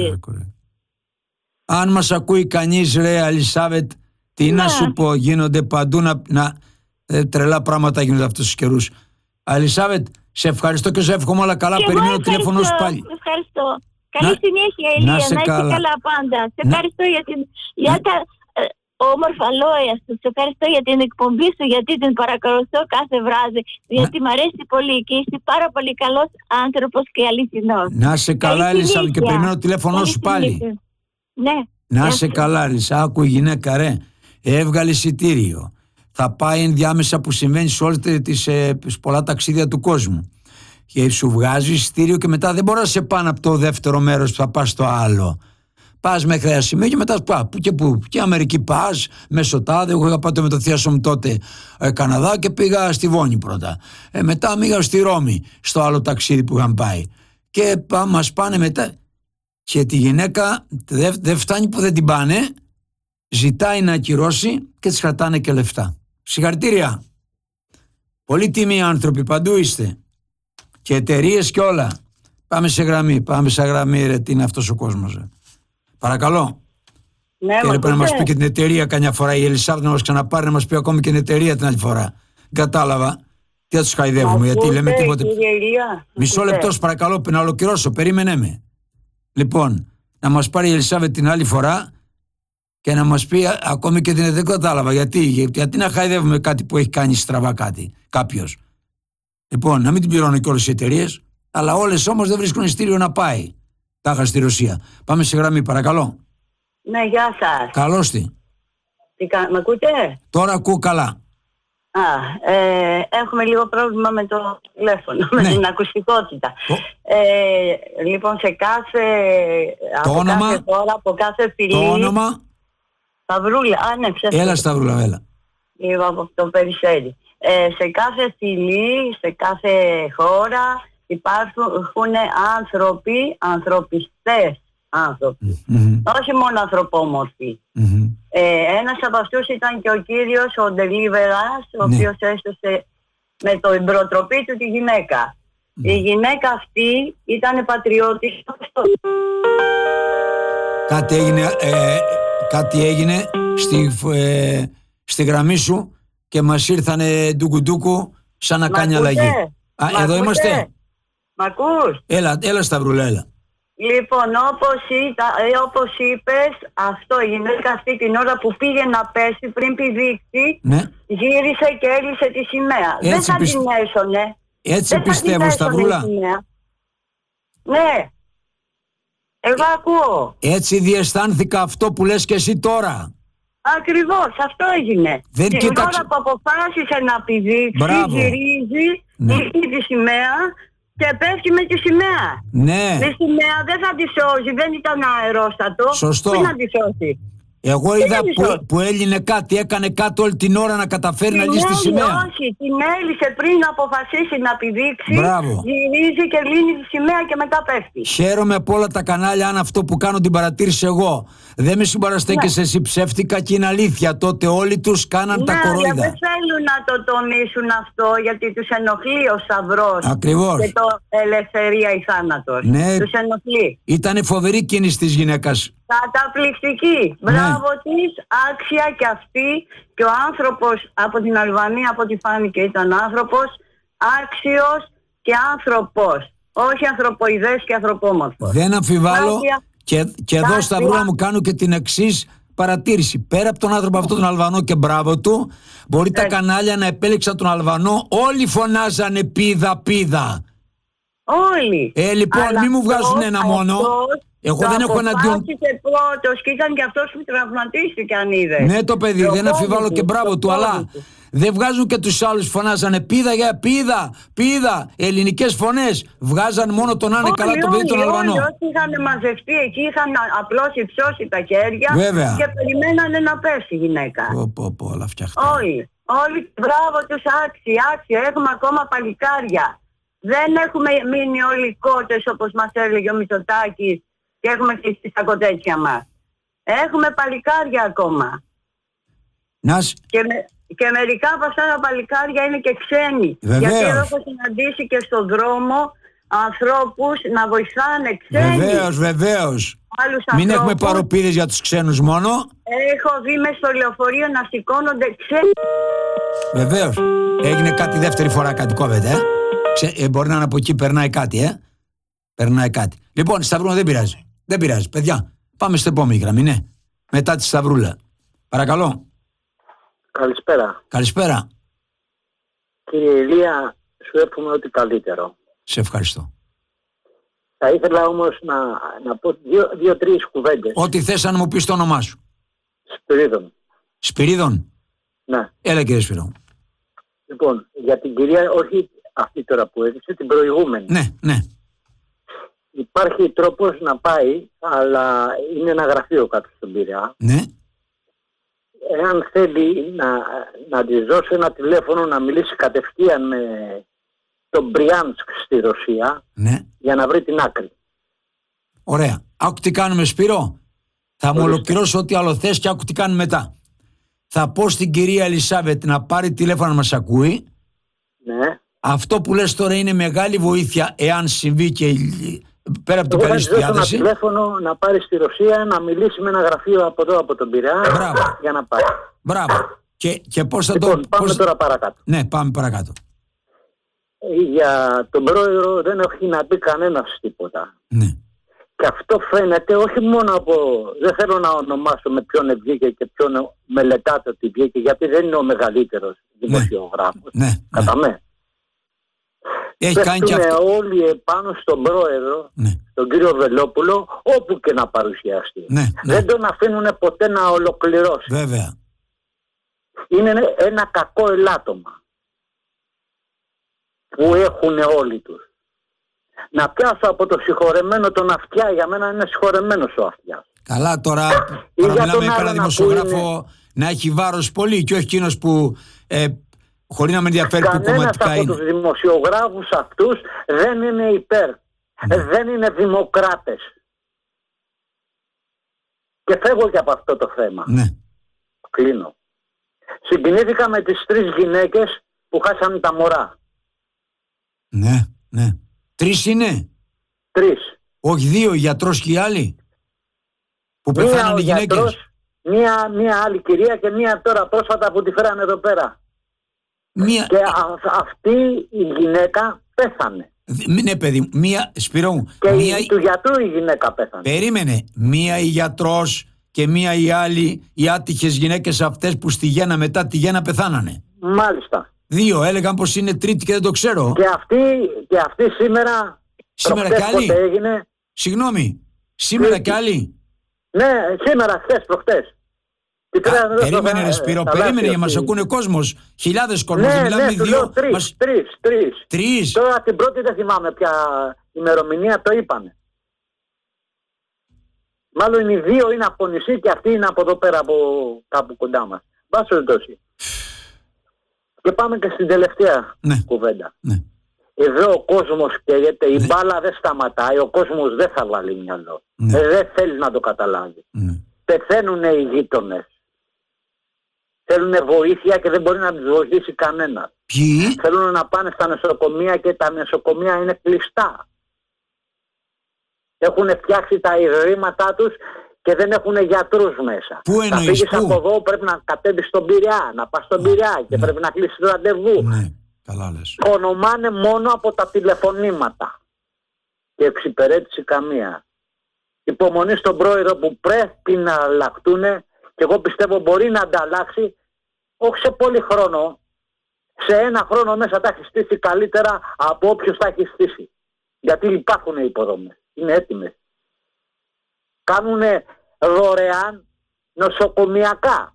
Αν μας ακούει κανείς, ρε Ελισάβετ, τι να, να σου πω, γίνονται παντού να, να ε, τρελά πράγματα γίνονται αυτούς τους καιρούς. Ελισάβετ, σε ευχαριστώ και σε εύχομαι όλα καλά. Και περιμένω το τηλέφωνο σου πάλι. Ευχαριστώ. Καλή να, συνέχεια, Ηλία. Να είσαι καλά. καλά πάντα. Σε να, ευχαριστώ για, την, για τα ε, όμορφα λόγια σου. Σε ευχαριστώ για την εκπομπή σου, γιατί την παρακολουθώ κάθε βράδυ. Γιατί μ' αρέσει πολύ και είσαι πάρα πολύ καλός άνθρωπος και αληθινός. Να είσαι καλά, Ελισάβετ, και περιμένω το τηλέφωνο σου πάλι. Ναι. Να είσαι καλά, Ελισά. Άκου η γυναίκα, ρε. Έβγαλε εισιτήριο. Θα πάει ενδιάμεσα που συμβαίνει σε όλες τις ε, πολλά ταξίδια του κόσμου. Και σου βγάζει εισιτήριο και μετά δεν μπορεί να σε πάνε από το δεύτερο μέρος που θα πας στο άλλο. Πας μέχρι ένα σημείο και μετά πά, που και που. Και Αμερική πας, Μεσοτάδε. Εγώ είχα πάει με το θείασο μου τότε ε, Καναδά και πήγα στη Βόνη πρώτα. Ε, μετά πήγα στη Ρώμη, στο άλλο ταξίδι που είχαν πάει. Και πά, μας πάνε μετά. Και τη γυναίκα δεν δε φτάνει που δεν την πάνε, ζητάει να ακυρώσει και της κρατάνε και λεφτά. Συγχαρητήρια. Πολύ τίμοι άνθρωποι, παντού είστε. Και εταιρείες και όλα. Πάμε σε γραμμή, πάμε σε γραμμή, ρε, τι είναι αυτός ο κόσμος. Ρε. Παρακαλώ. Ναι, και έπρεπε να μας πει και την εταιρεία καμιά φορά. Η Ελισάβετ να μας ξαναπάρει, να μας πει ακόμη και την εταιρεία την άλλη φορά. Κατάλαβα. Τι θα τους χαϊδεύουμε, γιατί λέμε τίποτε. Μισό λεπτό, παρακαλώ, να ολοκληρώσω. Περίμενε με. Λοιπόν, να μας πάρει η Ελισάβετ την άλλη φορά και να μας πει ακόμη και την δεν κατάλαβα. Γιατί, γιατί να χαϊδεύουμε κάτι που έχει κάνει στραβά κάτι, κάποιος. Λοιπόν, να μην την πληρώνουν και όλες οι εταιρείες, αλλά όλες όμως δεν βρίσκουν εισιτήριο να πάει. Τάχα στη Ρωσία. Πάμε σε γραμμή, παρακαλώ. Ναι, γεια σας. Καλώς τη. Τι κα... Μ' ακούτε? Τώρα ακούω καλά. Α, ε, έχουμε λίγο πρόβλημα με το τηλέφωνο, ναι. με την ακουστικότητα. Το... Ε, λοιπόν, σε κάθε... Το από όνομα... κάθε χώρα, από κάθε φυλή... Το όνομα... Σταυρούλα. Α, ναι, ψεύτω. Έλα, Σταυρούλα, έλα. Λίγο από το Περισσέρι. Ε, σε κάθε φυλή, σε κάθε χώρα υπάρχουν άνθρωποι, ανθρωπιστές άνθρωποι. Mm-hmm. Όχι μόνο ανθρωπόμορφοι. Mm-hmm. Ε, ένας από αυτούς ήταν και ο κύριος ο Ντελίβερας, ο ναι. οποίος έσωσε με το εμπροτροπή του τη γυναίκα. Mm. Η γυναίκα αυτή ήταν πατριώτης. Κάτι έγινε, ε, κάτι έγινε στη, ε, στη γραμμή σου και μας ήρθανε ντουκουντούκου σαν να Μ κάνει αλλαγή. Α, εδώ ακούτε? Είμαστε. Μ' ακούς? Έλα, έλα Σταυρούλα, έλα. Λοιπόν, όπως, ήταν, ε, όπως είπες, αυτό η γυναίκα αυτή την ώρα που πήγε να πέσει πριν πηδήξει, ναι. γύρισε και έλυσε τη σημαία. Έτσι Δεν θα πισ... την έσωνε. Έτσι Δεν πιστεύω, Σταυρούλα. Ναι. Εγώ ακούω. Έτσι διαισθάνθηκα αυτό που λες και εσύ τώρα. Ακριβώς, αυτό έγινε. Δεν την κοίταξε... ώρα που αποφάσισε να πηδήξει, Μπράβο. γυρίζει, ναι. λύνει τη σημαία και πέφτει με τη σημαία. Ναι. Η σημαία δεν θα τη σώζει, δεν ήταν αερόστατο. Σωστό. Τι να τη σώσει. Εγώ Τι είδα που, που έλυνε κάτι, έκανε κάτι όλη την ώρα να καταφέρει την να λύσει τη σημαία. Όχι, την έλυσε πριν αποφασίσει να πηδήξει. Μπράβο. Γυρίζει και λύνει τη σημαία και μετά πέφτει. Χαίρομαι από όλα τα κανάλια αν αυτό που κάνω την παρατήρηση εγώ. Δεν με συμπαραστέκεσαι, ναι. εσύ ψεύτικα και είναι αλήθεια. Τότε όλοι τους κάναν ναι, τα κορόιδα. Ναι, δεν θέλουν να το τονίσουν αυτό γιατί τους ενοχλεί ο Σταυρός. Ακριβώς. Και το ελευθερία ή θάνατος. Ναι. Τους ενοχλεί. Ήτανε φοβερή κίνηση της γυναίκας. Καταπληκτική. Ναι. Μπράβο της, άξια και αυτή. Και ο άνθρωπος από την Αλβανία, από ό,τι φάνηκε, ήταν άνθρωπος άξιος και άνθρωπος. Όχι ανθρωποειδές και ανθρωπόμορφος. Δεν αμφιβάλλω. Άξια. Και, και εδώ, Σταυρούλα, μου κάνω και την εξής παρατήρηση. Πέρα από τον άνθρωπο αυτό τον Αλβανό και μπράβο του, μπορεί ε. τα κανάλια να επέλεξαν τον Αλβανό. Όλοι φωνάζανε πίδα, πίδα. Όλοι. Ε, λοιπόν, αλλά μην μου βγάζουν ένα αυτός, μόνο. Εγώ δεν έχω εναντίον. Πρώτος και ήταν και αυτός που τραυματίστηκε, αν είδες. Ναι, το παιδί, το δεν αμφιβάλλω και μπράβο του, αλλά του. δεν βγάζουν και τους άλλους. Φωνάζανε πίδα για πίδα, πίδα. Ελληνικές φωνές. Βγάζαν μόνο τον Άνε καλά τον παιδί τον Αλβανό. Όλοι όσοι είχαν μαζευτεί εκεί είχαν απλώς υψώσει τα χέρια. Βέβαια. Και περιμένανε να πέσει η γυναίκα. Πω, πω, πω, όλα φτιαχτά. Όλοι. Όλοι, μπράβο τους, άξιοι, άξιοι. Έχουμε ακόμα παλικάρια. Δεν έχουμε μείνει όλοι κότες όπως μας έλεγε ο Μητσοτάκης και έχουμε κλειστεί στα κοτέτσια μας. Έχουμε παλικάρια ακόμα. Νας... Και, με, και μερικά από αυτά τα παλικάρια είναι και ξένοι. Βεβαίως. Γιατί εδώ έχω συναντήσει και στον δρόμο ανθρώπους να βοηθάνε ξένοι. Βεβαίως, βεβαίως. Άλλους Μην ανθρώπους. έχουμε παροπίδες για τους ξένους μόνο. Έχω δει μες στο λεωφορείο να σηκώνονται ξένοι. Βεβαίως. Έγινε κάτι δεύτερη φορά, κάτι κόβεται, ε. Ξε, ε, μπορεί να είναι από εκεί, περνάει κάτι, ε. Περνάει κάτι. Λοιπόν, Σταυρούλα, δεν πειράζει. Δεν πειράζει, παιδιά. Πάμε στην επόμενη γραμμή, ναι. Μετά τη Σταυρούλα. Παρακαλώ. Καλησπέρα. Καλησπέρα. Κύριε Ηλία, σου εύχομαι ό,τι καλύτερο. Σε ευχαριστώ. Θα ήθελα όμως να, να πω δύο, δύο-τρεις κουβέντες. Ό,τι θες να μου πεις το όνομά σου. Σπυρίδων. Σπυρίδων. Ναι. Έλα, κύριε Σπυρίδων. Λοιπόν, για την κυρία, όχι αυτή τώρα που έδειξε, την προηγούμενη. Ναι, ναι. Υπάρχει τρόπος να πάει, αλλά είναι ένα γραφείο κάτω στον Πειραιά. Ναι. Εάν θέλει να, να της δώσει ένα τηλέφωνο να μιλήσει κατευθείαν με τον Μπριάνσκ στη Ρωσία, ναι, για να βρει την άκρη. Ωραία. Άκου τι κάνουμε, Σπύρο. Θα μου ολοκληρώσω ό,τι άλλο θες και άκου τι κάνουμε μετά. Θα πω στην κυρία Ελισάβετ να πάρει τηλέφωνο να μας ακούει. Ναι. Αυτό που λες τώρα είναι μεγάλη βοήθεια εάν συμβεί και πέρα από την καλή σου διάθεση. Θα δώσω ένα τηλέφωνο να πάρει στη Ρωσία να μιλήσει με ένα γραφείο από εδώ από τον Πειραιά για να πάει. Μπράβο. Και, και πώς θα λοιπόν, το... πάμε πώς... τώρα παρακάτω. Ναι, πάμε παρακάτω. Για τον πρόεδρο δεν έχει να πει κανένας τίποτα. Ναι. Και αυτό φαίνεται όχι μόνο από... Δεν θέλω να ονομάσω με ποιον βγήκε και ποιον μελετάτε ότι βγήκε, γιατί δεν είναι ο μεγαλύτερος δημοσιογράφος. Ναι, ναι, κατά ναι. με. Έχει κάνει και αυτό. Όλοι επάνω στον πρόεδρο, ναι, τον κύριο Βελόπουλο, όπου και να παρουσιαστεί. Ναι, ναι. Δεν τον αφήνουν ποτέ να ολοκληρώσει. Βέβαια. Είναι ένα κακό ελάττωμα που έχουν όλοι τους. Να πιάσω από το συγχωρεμένο τον Αυτιά, για μένα είναι συγχωρεμένος ο Αυτιάς. Καλά τώρα, παραμιλάμε για κανένα δημοσιογράφο είναι... να έχει βάρος πολύ και όχι εκείνος που ε, χωρίς να με ενδιαφέρει που κομματικά είναι. Κανένας από τους δημοσιογράφους αυτούς δεν είναι υπέρ, ναι, δεν είναι δημοκράτες. Και φεύγω και από αυτό το θέμα. Ναι. Κλείνω. Συγκινήθηκα με τις τρεις γυναίκες που χάσανε τα μωρά. Ναι, ναι. Τρεις είναι. Τρεις. Όχι δύο, γιατρός και οι άλλοι. Που πεθάνανε οι γυναίκες. Γιατρός, μία, μία άλλη κυρία και μία τώρα πρόσφατα που τη φέρανε εδώ πέρα. Μία... Και α, αυτή η γυναίκα πέθανε. Ναι, παιδί μου, μία, Σπύρο μου. Και μία... η, του γιατρού η γυναίκα πέθανε. Περίμενε. Μία η γιατρός και μία η άλλη, οι άτυχες γυναίκες αυτές που στη γέννα μετά τη γέννα πεθάνανε. Μάλιστα. Δύο έλεγαν πως είναι τρίτη και δεν το ξέρω. Και αυτή, και αυτή σήμερα. Σήμερα κι άλλη. Έγινε. Συγγνώμη. Σήμερα κι άλλη. Ναι, σήμερα, χθες, προχτές. Α, περίμενε ρε Σπύρο, περίμενε για μας ακούνε κόσμος. Χιλιάδες κόσμος, ναι, μιλάμε ναι, δύο. Τρεις, μας... τρεις, τρεις. Τρεις. Τώρα την πρώτη δεν θυμάμαι ποια ημερομηνία το είπανε. Μάλλον οι δύο είναι από νησί και αυτή είναι από εδώ πέρα, από κάπου κοντά μας. Βάσο εντός. Και πάμε και στην τελευταία ναι. κουβέντα. Ναι. Εδώ ο κόσμος καίγεται, η ναι. μπάλα δεν σταματάει, ο κόσμος δεν θα βάλει μυαλό. Ναι. Ε, δεν θέλει να το καταλάβει. Ναι. Πεθαίνουν οι γείτονες. Θέλουν βοήθεια και δεν μπορεί να τους βοηθήσει κανένα. Ποιοι? Θέλουν να πάνε στα νοσοκομεία και τα νοσοκομεία είναι κλειστά. Έχουν φτιάξει τα ιδρύματά τους και δεν έχουν γιατρούς μέσα. Πού εννοείς, να φύγεις πού? από εδώ πρέπει να κατέβεις στον Πειραιά, να πας στον Πειραιά και ναι. πρέπει να κλείσεις το ραντεβού. Ναι, καλά λες. Ονομάνε μόνο από τα τηλεφωνήματα. Και εξυπηρέτηση καμία. Υπομονή στον πρόεδρο που πρέπει να αλλάχτούν και εγώ πιστεύω μπορεί να ανταλλάξει, όχι σε πολύ χρόνο, σε ένα χρόνο μέσα τα έχει στήσει καλύτερα από όποιος τα έχει στήσει. Γιατί υπάρχουν οι υποδομές, είναι έτοιμες. Κάνουν δωρεάν νοσοκομιακά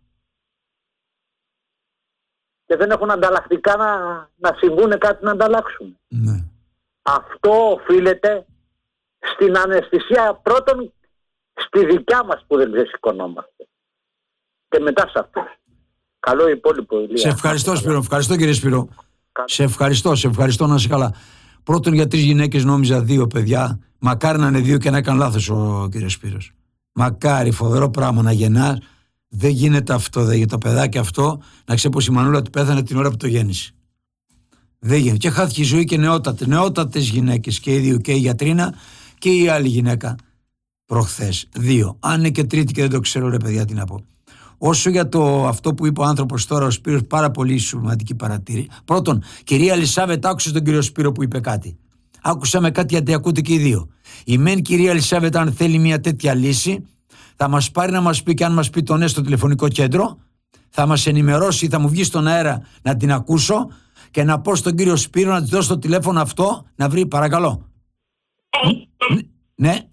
και δεν έχουν ανταλλακτικά να, να συμβούν κάτι να ανταλλάξουν. Ναι. Αυτό οφείλεται στην αναισθησία πρώτον στη δικιά μας που δεν ξεσηκωνόμαστε και μετά σε αυτούς. Καλό υπόλοιπο Ηλία. Σε ευχαριστώ Σπύρο, ευχαριστώ κύριε Σπύρο. Σε ευχαριστώ, σε ευχαριστώ να είσαι καλά. Πρώτον για τρεις γυναίκες νόμιζα δύο παιδιά. Μακάρι να είναι δύο και να έκανε λάθος ο κύριος Σπύρος. Μακάρι, φοβερό πράγμα να γεννάς. Δεν γίνεται αυτό, δεν γίνεται το παιδάκι αυτό. Να ξέρει πως η μανούλα του πέθανε την ώρα που το γέννησε. Δεν γίνεται. Και χάθηκε η ζωή και νεότατες, νεότατες γυναίκες και οι δύο, και η γιατρίνα και η άλλη γυναίκα προχθές. Δύο. Αν είναι και τρίτη και δεν το ξέρω, ρε παιδιά, τι να πω. Όσο για το αυτό που είπε ο άνθρωπος τώρα, ο Σπύρος, πάρα πολύ σημαντική παρατήρηση. Πρώτον, κυρία Ελισάβετ, άκουσε τον κύριο Σπύρο που είπε κάτι. Άκουσα με κάτι γιατί ακούτε και οι δύο. Η μεν κυρία Ελισάβετ, αν θέλει μια τέτοια λύση, θα μας πάρει να μας πει, και αν μας πει το ναι στο τηλεφωνικό κέντρο, θα μας ενημερώσει, θα μου βγει στον αέρα να την ακούσω και να πω στον κύριο Σπύρο να της δώσω το τηλέφωνο αυτό να βρει, παρακαλώ. Ναι.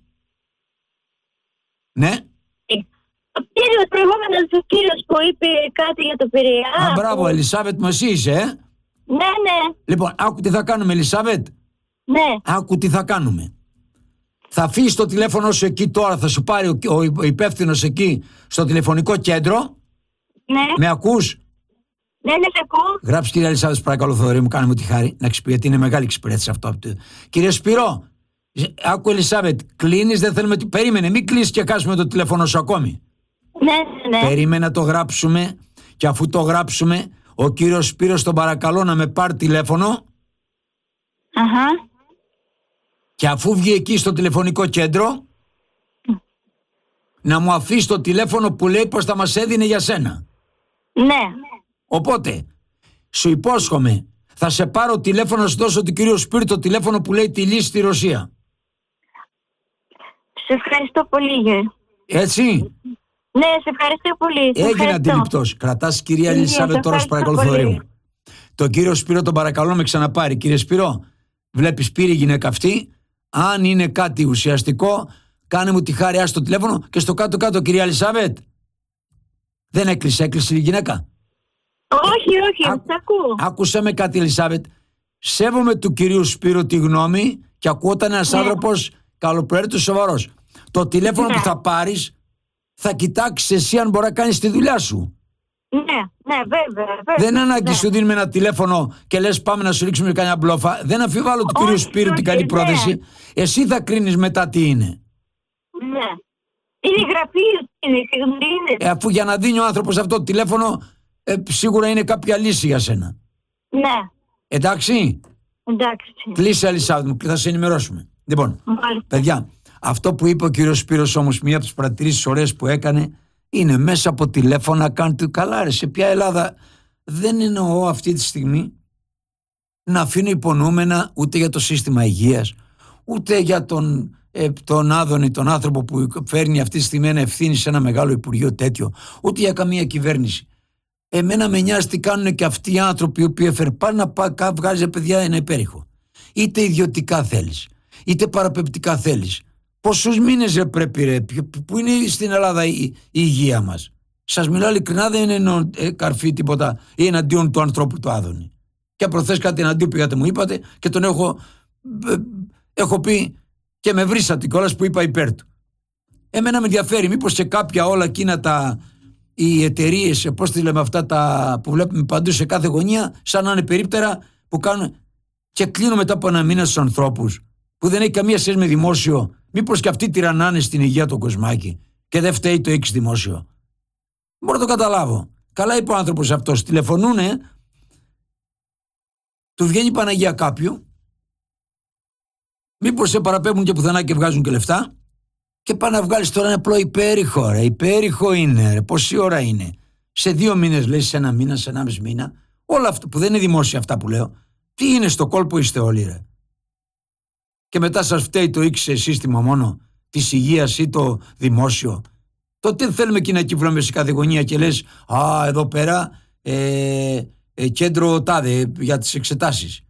Ναι. Ο κύριος προηγούμενος, ο κύριος που είπε κάτι για το Πειραιά. Α, μπράβο, Ελισάβετ, μου εσύ είσαι, ε. Ναι, ναι. Λοιπόν, άκου τι θα κάνουμε, Ελισάβετ. Ναι. Άκου τι θα κάνουμε. Θα αφήσει το τηλέφωνο σου εκεί τώρα, θα σου πάρει ο, ο υπεύθυνος εκεί στο τηλεφωνικό κέντρο. Ναι. Με ακούς? Ναι, ναι, σε ακούω. Γράψει κυρία Ελισάβετ, παρακαλώ, Θοδωρή μου, κάνε μου τη χάρη να ξυπηρετεί, γιατί είναι μεγάλη εξυπηρέτηση αυτό. Κύριε Σπύρο, άκου Ελισάβετ, κλείνεις, δεν θέλουμε. Περίμενε, μην κλείσεις και κάσουμε το τηλέφωνο σου ακόμη. Ναι, ναι. Περίμενε να το γράψουμε και αφού το γράψουμε, ο κύριος Σπύρος τον παρακαλώ να με πάρει τηλέφωνο. Αχα. Και αφού βγει εκεί στο τηλεφωνικό κέντρο, να μου αφήσει το τηλέφωνο που λέει πως θα μας έδινε για σένα. Ναι. Οπότε, σου υπόσχομαι, θα σε πάρω τηλέφωνο να σου δώσω του κυρίου Σπύρου το τηλέφωνο που λέει τη λύση στη Ρωσία. Σε ευχαριστώ πολύ. Έτσι. Ναι, σε ευχαριστώ πολύ. Έγινε αντιληπτός. Κρατάς κυρία Ελισάβετ τώρα, παρακαλώ, Θοδωρή μου. Τον κύριο Σπύρο τον παρακαλώ με ξαναπάρει. Κύριε Σπύρο, βλέπεις, πήρε η γυναίκα αυτή. Αν είναι κάτι ουσιαστικό, κάνε μου τη χάρη, άσου το τηλέφωνο και στο κάτω-κάτω, κυρία Ελισάβετ. Δεν έκλεισε, έκλεισε η γυναίκα. Όχι, όχι, Ά, ακούω. Άκουσε με κάτι, Ελισάβετ. Σέβομαι του κυρίου Σπύρου τη γνώμη και ακούω όταν ένας ναι. άνθρωπος καλοπροαίρετος, σοβαρός. Το τηλέφωνο ναι. που θα πάρεις, θα κοιτάξεις εσύ αν μπορεί να κάνεις τη δουλειά σου. Ναι, ναι, βέβαια. βέβαια δεν ανάγκη ναι. σου δίνουμε ένα τηλέφωνο και λες πάμε να σου ρίξουμε κανένα μπλόφα. Δεν αμφιβάλλω του κυρίου Σπύρου την καλή πρόθεση. Ναι. Εσύ θα κρίνεις μετά τι είναι. Ναι. Είναι γραφείο, είναι, είναι. Ε, αφού για να δίνει ο άνθρωπος αυτό το τηλέφωνο, ε, σίγουρα είναι κάποια λύση για σένα. Ναι. Εντάξει. Εντάξει. Κλείσε, Ελισάβετ μου, και θα σε ενημερώσουμε. Λοιπόν, Μάλιστα. παιδιά, αυτό που είπε ο κύριος Σπύρος όμως, μία από τις παρατηρήσεις ωραίες που έκανε, είναι μέσα από τηλέφωνα κάνει του καλά. Ρε, σε ποια Ελλάδα δεν εννοώ αυτή τη στιγμή. να αφήνω υπονοούμενα ούτε για το σύστημα υγείας, ούτε για τον, ε, τον Άδωνη, τον άνθρωπο που φέρνει αυτή τη στιγμή ένα ευθύνη σε ένα μεγάλο υπουργείο τέτοιο, ούτε για καμία κυβέρνηση. Εμένα με νοιάζει τι κάνουν και αυτοί οι άνθρωποι οι οποίοι έφερε πάνω να πάει, βγάζει παιδιά ένα υπέρηχο. Είτε ιδιωτικά θέλεις, είτε παραπεπτικά θέλεις. Πόσους μήνες ρε πρέπει ρε, που είναι στην Ελλάδα η, η υγεία μας. Σας μιλάω ειλικρινά, δεν είναι ε, καρφί τίποτα ή εναντίον του ανθρώπου του Άδωνη. Και προχθές κάτι εναντίον πήγατε μου είπατε και τον έχω, ε, έχω πει και με βρίσατε κιόλας που είπα υπέρ του. Εμένα με ενδιαφέρει μήπως σε κάποια όλα εκείνα τα, οι εταιρείες, πώς τις λέμε αυτά τα που βλέπουμε παντού σε κάθε γωνία, σαν να είναι περίπτερα που κάνουν και κλείνουν μετά από ένα μήνα στους ανθρώπους που δεν έχει καμία σχέση με δημόσιο. Μήπως και αυτοί τυραννάνε στην υγεία του Κοσμάκη και δεν φταίει το έξι δημόσιο. Μπορώ να το καταλάβω. Καλά είπε ο άνθρωπος αυτός. Τηλεφωνούνε, του βγαίνει η Παναγία κάποιου, μήπως σε παραπέμπουν και πουθενά και βγάζουν και λεφτά, και πάνε να βγάλεις τώρα ένα απλό υπέρηχο. Ρε. Υπέρηχο είναι, ρε. Πόση ώρα είναι. Σε δύο μήνες, λέει, σε ένα μήνα, σε ένα μισή μήνα. Όλα αυτά που δεν είναι δημόσια αυτά που λέω. Τι είναι, στο κόλπο είστε όλοι, ρε. Και μετά σας φταίει το X σύστημα μόνο της υγείας ή το δημόσιο. Τότε θέλουμε εκεί να κυβράμε σε κάθε γωνία και λες, α, εδώ πέρα ε, ε, κέντρο τάδε για τις εξετάσεις.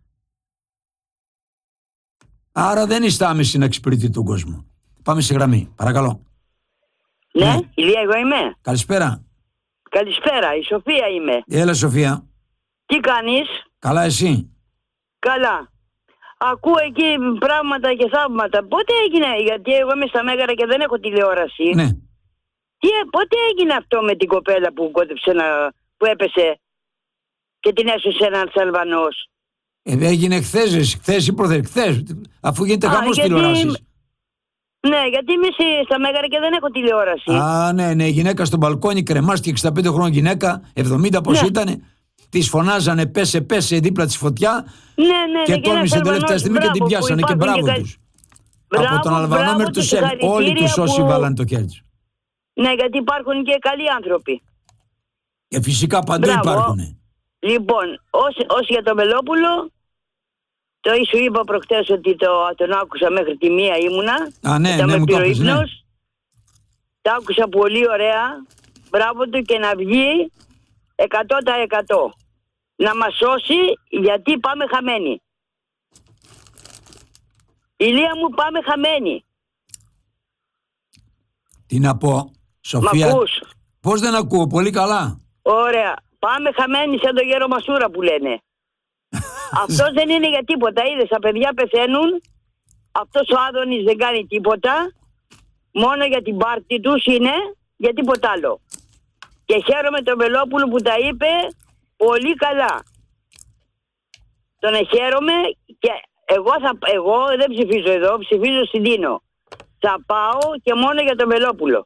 Άρα δεν είστε άμεση να εξυπηρετεί τον κόσμο. Πάμε σε γραμμή, παρακαλώ. Ναι, Ναι. Ηλία, εγώ είμαι. Καλησπέρα. Καλησπέρα, η Σοφία είμαι. Έλα, Σοφία. Τι κάνεις? Καλά, εσύ? Καλά. Ακούω εκεί πράγματα και θαύματα. Πότε έγινε, γιατί εγώ είμαι στα Μέγαρα και δεν έχω τηλεόραση. Ναι. Τι, πότε έγινε αυτό με την κοπέλα που κότεψε να, που έπεσε και την έσωσε ένας Αλβανός? Ε, έγινε χθες, χθες ή προχθές, χθες, αφού γίνεται Α, χαμός γιατί- τηλεοράσεις. Ναι, γιατί είμαι στη- στα Μέγαρα και δεν έχω τηλεόραση. Α, ναι, ναι, γυναίκα στο μπαλκόνι, κρεμάστηκε, εξήντα πέντε χρόνων γυναίκα, εβδομήντα πώς Ναι. ήτανε. Της φωνάζανε πέσε, πέσε δίπλα της φωτιά Ναι, ναι, και ναι, τόλμησε ένας τελευταία Αλβανός, στιγμή και την μπράβο, πιάσανε που και υπάρχουν μπράβο κα- τους. Μπράβο, Από τον Αλβανό μπράβο μέχρι και τους Σέρβους. Όλοι συγχαρητήρια τους όσοι που- βάλανε το χέρι τους. Ναι, γιατί υπάρχουν και καλοί άνθρωποι. Και φυσικά παντού Μπράβο. υπάρχουνε. Λοιπόν, ως, ως για τον Βελόπουλο, το σου είπα προχτές ότι το, τον άκουσα μέχρι τη μία ήμουνα. Α, ναι, μετά ναι, με μου το πήρε ο είπες, ναι. ύπνος. Τα άκουσα πολύ ωραία. Μπράβο του και να βγει εκατό τοις εκατό. Να μας σώσει γιατί πάμε χαμένοι. Ηλία μου, πάμε χαμένοι. Τι να πω, Μ' Σοφία, ακούς? πώς δεν ακούω, πολύ καλά. Ωραία. Πάμε χαμένοι σαν το γέρο Μασούρα που λένε. Αυτός δεν είναι για τίποτα. Είδες, τα παιδιά πεθαίνουν. Αυτός ο Άδωνης δεν κάνει τίποτα. Μόνο για την πάρτη τους είναι, για τίποτα άλλο. Και χαίρομαι τον Βελόπουλο που τα είπε πολύ καλά. Τον χαίρομαι και εγώ, θα, εγώ δεν ψηφίζω εδώ, ψηφίζω στην Τίνο. Θα πάω και μόνο για τον Βελόπουλο.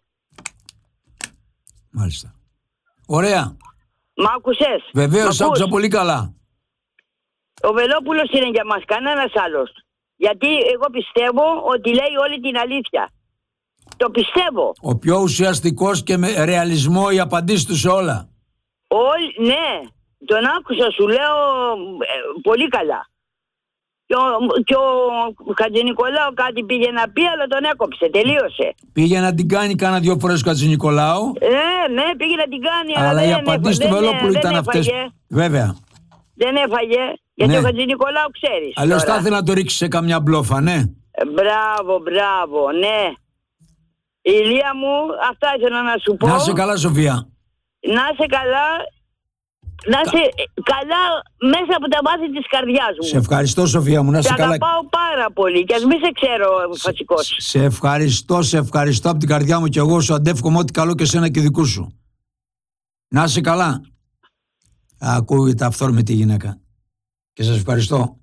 Μάλιστα. Ωραία. Μ' άκουσες? Βεβαίως, Μ' ακούς? άκουσα πολύ καλά. Ο Βελόπουλος είναι για μας, κανένας άλλος. Γιατί εγώ πιστεύω ότι λέει όλη την αλήθεια. Το πιστεύω. Ο πιο ουσιαστικός και με ρεαλισμό οι απαντήσεις του σε όλα. Όλοι, ναι, τον άκουσα, σου λέω ε, πολύ καλά. Και ο, και ο Χατζηνικολάου κάτι πήγε να πει, αλλά τον έκοψε, τελείωσε. Πήγε να την κάνει κάνα δυο φορές ο Χατζηνικολάου, Ναι, ναι, πήγε να την κάνει, αλλά, αλλά δεν, οι έφα- απαντήσεις του δεν, Βελόπουλου δεν ήταν αυτές. έφαγε. Βέβαια. Δεν έφαγε, γιατί Ναι. ο Χατζηνικολάου ξέρεις. Αλλιώς τώρα. θα ήθελα να το ρίξει σε καμιά μπλόφα, ναι. Ε, Μπράβο, μπράβο, ναι. Ηλία μου, αυτά ήθελα να σου πω. Να είσαι καλά, Σοφία. Να είσαι καλά, να είσαι καλά μέσα από τα βάθη της καρδιάς μου. Σε ευχαριστώ, Σοφία μου, να Σε είσαι καλά. αγαπάω πάρα πολύ και ας μην σε ξέρω βασικός. Σε ευχαριστώ, σε ευχαριστώ από την καρδιά μου και εγώ σου αντεύχομαι ό,τι καλό και σένα και δικού σου. Να είσαι καλά. Ακούγεται αυθόρμητη γυναίκα. Και σας ευχαριστώ.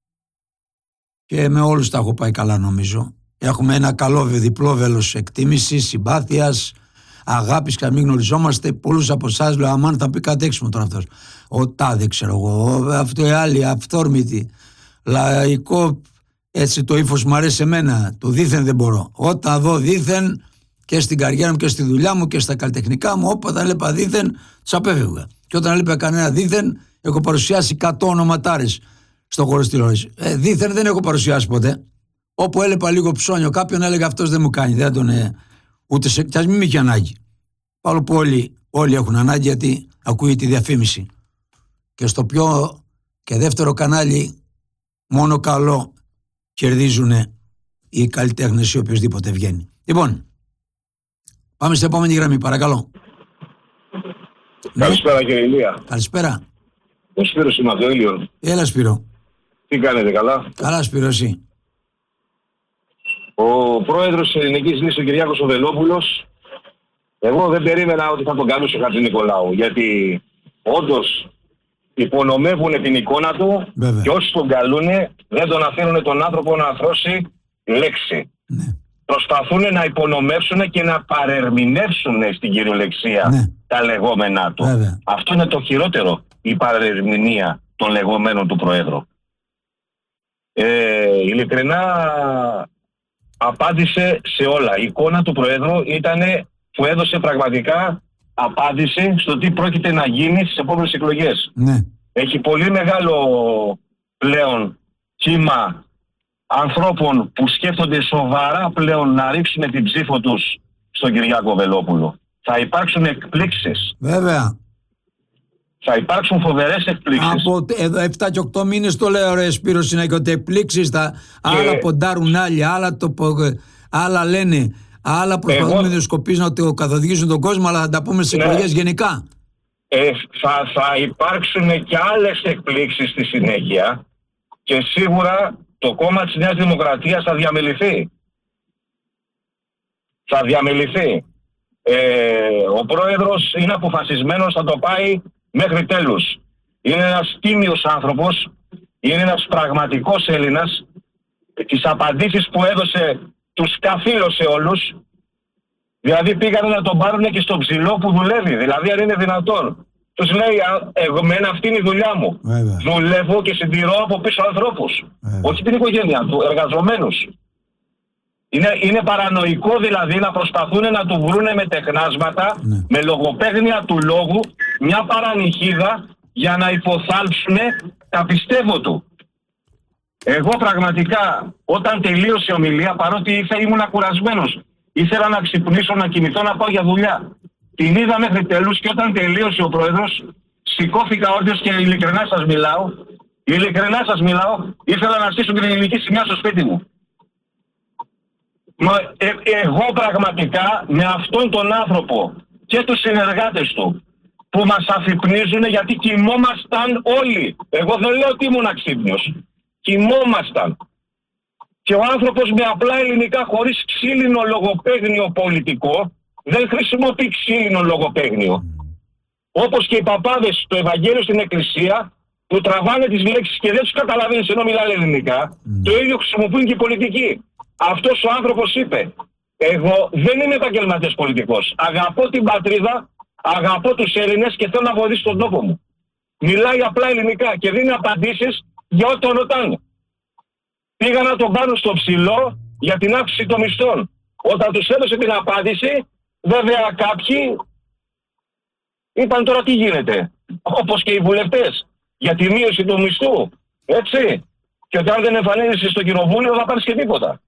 Και με όλους τα έχω πάει καλά νομίζω. Έχουμε ένα καλό διπλό βέλος εκτίμησης, συμπάθειας, αγάπης και να μην γνωριζόμαστε. Πολλούς από εσάς λέω αμάν θα πει κάτι έξιμο τώρα αυτός. Ο τάδε ξέρω εγώ, αυτό η άλλη αυθόρμητη, λαϊκό, έτσι το ύφος μου αρέσει εμένα, το δήθεν δεν μπορώ. Όταν δω δήθεν και στην καριέρα μου και στη δουλειά μου και στα καλλιτεχνικά μου, όποτε έλεγα δήθεν, τους απέφευγα. Και όταν έλεγα κανένα δήθεν, έχω παρουσιάσει εκατό ονοματάρες. στο χώρο της τηλεόρασης. Ε, δίθεν δεν έχω παρουσιάσει ποτέ. Όπου έλεπα λίγο ψώνιο, κάποιον έλεγα αυτός δεν μου κάνει. Δεν τον, ε, ούτε σε. Κι ας μην είχε ανάγκη. Παρόλο που όλοι, όλοι έχουν ανάγκη, γιατί ακούει τη διαφήμιση. Και στο πιο και δεύτερο κανάλι, μόνο καλό κερδίζουν οι καλλιτέχνες ή οποιοδήποτε βγαίνει. Λοιπόν, πάμε στην επόμενη γραμμή, παρακαλώ. Καλησπέρα, κύριε Ηλία. Καλησπέρα. Ο Σπύρος είμαι από το Ήλιο. Έλα, Σπύρο. Τι κάνετε, καλά? Καλά, Σπύρο, εσύ. Ο πρόεδρος της Ελληνικής Λύσης, ο Κυριάκος ο Βελόπουλος, εγώ δεν περίμενα ότι θα τον καλούσε ο Χατζηνικολάου, γιατί όντως υπονομεύουν την εικόνα του. Βέβαια. Και όσοι τον καλούνε δεν τον αφήνουν τον άνθρωπο να θρώσει λέξη. Ναι. Προσπαθούν να υπονομεύσουν και να παρερμηνεύσουν στην κυριολεξία, ναι, τα λεγόμενά του. Βέβαια. Αυτό είναι το χειρότερο, η παρερμηνία των λεγόμενων του Προέδρου. Ε, ειλικρινά απάντησε σε όλα. Η εικόνα του Προέδρου ήταν που έδωσε πραγματικά απάντηση στο τι πρόκειται να γίνει στις επόμενες εκλογές. Ναι. Έχει πολύ μεγάλο πλέον κύμα ανθρώπων που σκέφτονται σοβαρά πλέον να ρίξουν την ψήφο τους στον Κυριάκο Βελόπουλο. Θα υπάρξουν εκπλήξεις. Βέβαια. Θα υπάρξουν φοβερές εκπλήξεις. Από εδώ επτά και οκτώ μήνες το λέω, ρε Σπύρο Συνάκη, ότι εκπλήξεις θα... και... άλλα ποντάρουν άλλοι, άλλα, το... άλλα λένε, άλλα προσπαθούν Εγώ... με διοσκοπήσεις να το καθοδηγήσουν τον κόσμο, αλλά θα τα πούμε στις ναι. εκλογές γενικά. Ε, θα, θα υπάρξουν και άλλες εκπλήξεις στη συνέχεια και σίγουρα το κόμμα της Νέας Δημοκρατίας θα διαμεληθεί. Θα διαμεληθεί. Ε, ο πρόεδρος είναι αποφασισμένος, θα το πάει μέχρι τέλους. Είναι ένας τίμιος άνθρωπος, είναι ένας πραγματικός Έλληνας. Τις απαντήσεις που έδωσε τους καθήλωσε όλους. Δηλαδή πήγανε να τον πάρουν και στο ψηλό που δουλεύει. Δηλαδή αν είναι δυνατόν. Τους λέει, εγώ μένα αυτή είναι η δουλειά μου. Βέβαια. Δουλεύω και συντηρώ από πίσω ανθρώπους. Βέβαια. Όχι την οικογένεια του, εργαζομένους. Είναι, είναι παρανοϊκό δηλαδή να προσπαθούν να του βρούνε με τεχνάσματα, ναι, με λογοπαίγνια του λόγου, μια παρανυχίδα για να υποθάλψουν τα πιστεύω του. Εγώ πραγματικά όταν τελείωσε η ομιλία, παρότι ήρθα, ήμουν κουρασμένος, ήθελα να ξυπνήσω, να κοιμηθώ, να πάω για δουλειά. Την είδα μέχρι τέλους και όταν τελείωσε ο πρόεδρος, σηκώθηκα όρθιος και ειλικρινά σας μιλάω, ειλικρινά σας μιλάω, ήθελα να στήσω την ελληνική σημαία στο σπίτι μου. Μα ε, εγώ πραγματικά με αυτόν τον άνθρωπο και τους συνεργάτες του που μας αφυπνίζουν, γιατί κοιμόμασταν όλοι. Εγώ δεν λέω ότι ήμουν αξύπνιος. Κοιμόμασταν. Και ο άνθρωπος με απλά ελληνικά, χωρίς ξύλινο λογοπαίγνιο πολιτικό, δεν χρησιμοποιεί ξύλινο λογοπαίγνιο. Όπως και οι παπάδες στο Ευαγγέλιο στην Εκκλησία που τραβάνε τις λέξεις και δεν τους καταλαβαίνεις ενώ μιλάνε ελληνικά, mm. το ίδιο χρησιμοποιούν και οι πολιτικοί. Αυτός ο άνθρωπος είπε, εγώ δεν είμαι επαγγελματίας πολιτικός. Αγαπώ την πατρίδα, αγαπώ τους Έλληνες και θέλω να βοηθήσω τον τόπο μου. Μιλάει απλά ελληνικά και δίνει απαντήσεις για ό,τι τον ρωτάνε. Πήγα να τον πάρουν στο ψηλό για την αύξηση των μισθών. Όταν τους έδωσε την απάντηση, βέβαια κάποιοι είπαν τώρα τι γίνεται. Όπως και οι βουλευτές για τη μείωση του μισθού. Έτσι. Και ότι αν δεν εμφανίζεσαι στο κοινοβούλιο θα πάρεις και τίποτα.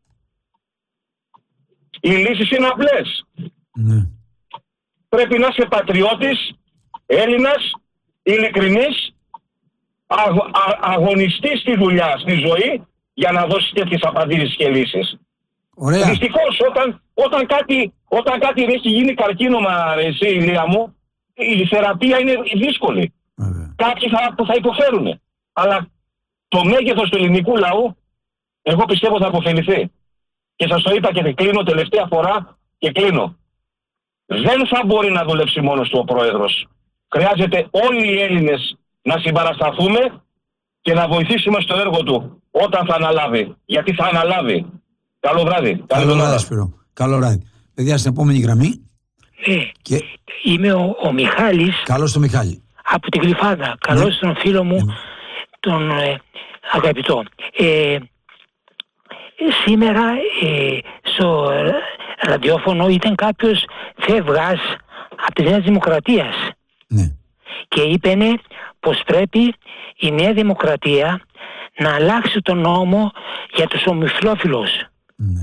Οι λύσεις είναι απλές. Ναι. Πρέπει να είσαι πατριώτης, Έλληνας, ειλικρινής, αγ, α, αγωνιστής στη δουλειά, στη ζωή, για να δώσεις τέτοιες απαντήσεις και λύσεις. Ωραία. Δυστυχώς όταν, όταν, κάτι, όταν κάτι έχει γίνει καρκίνωμα, εσύ Ηλία μου, η θεραπεία είναι δύσκολη. Ωραία. Κάποιοι θα, θα υποφέρουν. Αλλά το μέγεθος του ελληνικού λαού, εγώ πιστεύω θα αποφεληθεί. Και σας το είπα και κλείνω τελευταία φορά και κλείνω. Δεν θα μπορεί να δουλέψει μόνος του ο πρόεδρος. Χρειάζεται όλοι οι Έλληνες να συμπαρασταθούμε και να βοηθήσουμε στο έργο του όταν θα αναλάβει. Γιατί θα αναλάβει. Καλό βράδυ. Καλό βράδυ, Σπύρο. Καλό βράδυ. Παιδιά, στην επόμενη γραμμή. Ναι. Και... Είμαι ο, ο Μιχάλης. Καλώς τον Μιχάλη. Από την Γλυφάδα. Καλώς ναι. τον φίλο μου, ναι. τον ε, αγαπητό. Ε, σήμερα ε, στο ραδιόφωνο ήταν κάποιος φεύγας από τη Νέα Δημοκρατία. Ναι. Και είπανε πως πρέπει η Νέα Δημοκρατία να αλλάξει τον νόμο για τους ομοφυλόφιλους. Ναι.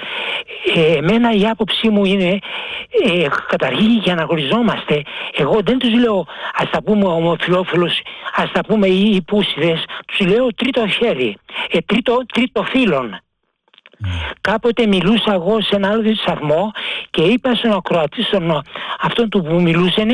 Ε, εμένα η άποψή μου είναι, ε, καταρχήν για να γνωριζόμαστε, εγώ δεν τους λέω ας τα πούμε ομοφυλόφιλους, ας τα πούμε οι υπούσιδες, τους λέω τρίτο χέρι, ε, τρίτο, τρίτο φύλον. Mm. Κάποτε μιλούσα εγώ σε ένα άλλο σταθμό και είπα στον ακροατή, στον αυτόν του που μιλούσανε,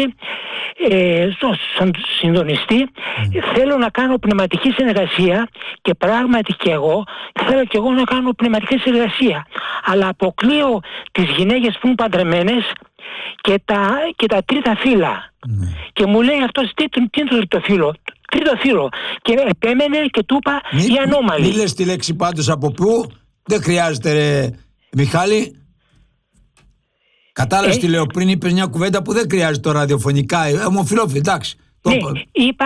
ε, στον συντονιστή, mm. θέλω να κάνω πνευματική συνεργασία και πράγματι και εγώ θέλω και εγώ να κάνω πνευματική συνεργασία, αλλά αποκλείω τις γυναίκες που είναι παντρεμένες και τα, και τα τρίτα φύλλα. Mm. Και μου λέει αυτός τι, τι είναι το τρίτο φύλλο, τρίτο φύλλο, και επέμενε και του είπα μη, η ανώμαλη. Μη λες τη λέξη πάντως από πού. Δεν χρειάζεται, ρε Μιχάλη. Κατάλαβες ε, τι λέω πριν, είπες μια κουβέντα που δεν χρειάζεται το ραδιοφωνικά. Ε, ομοφυλόφιλοι, εντάξει. Ναι, το... είπα,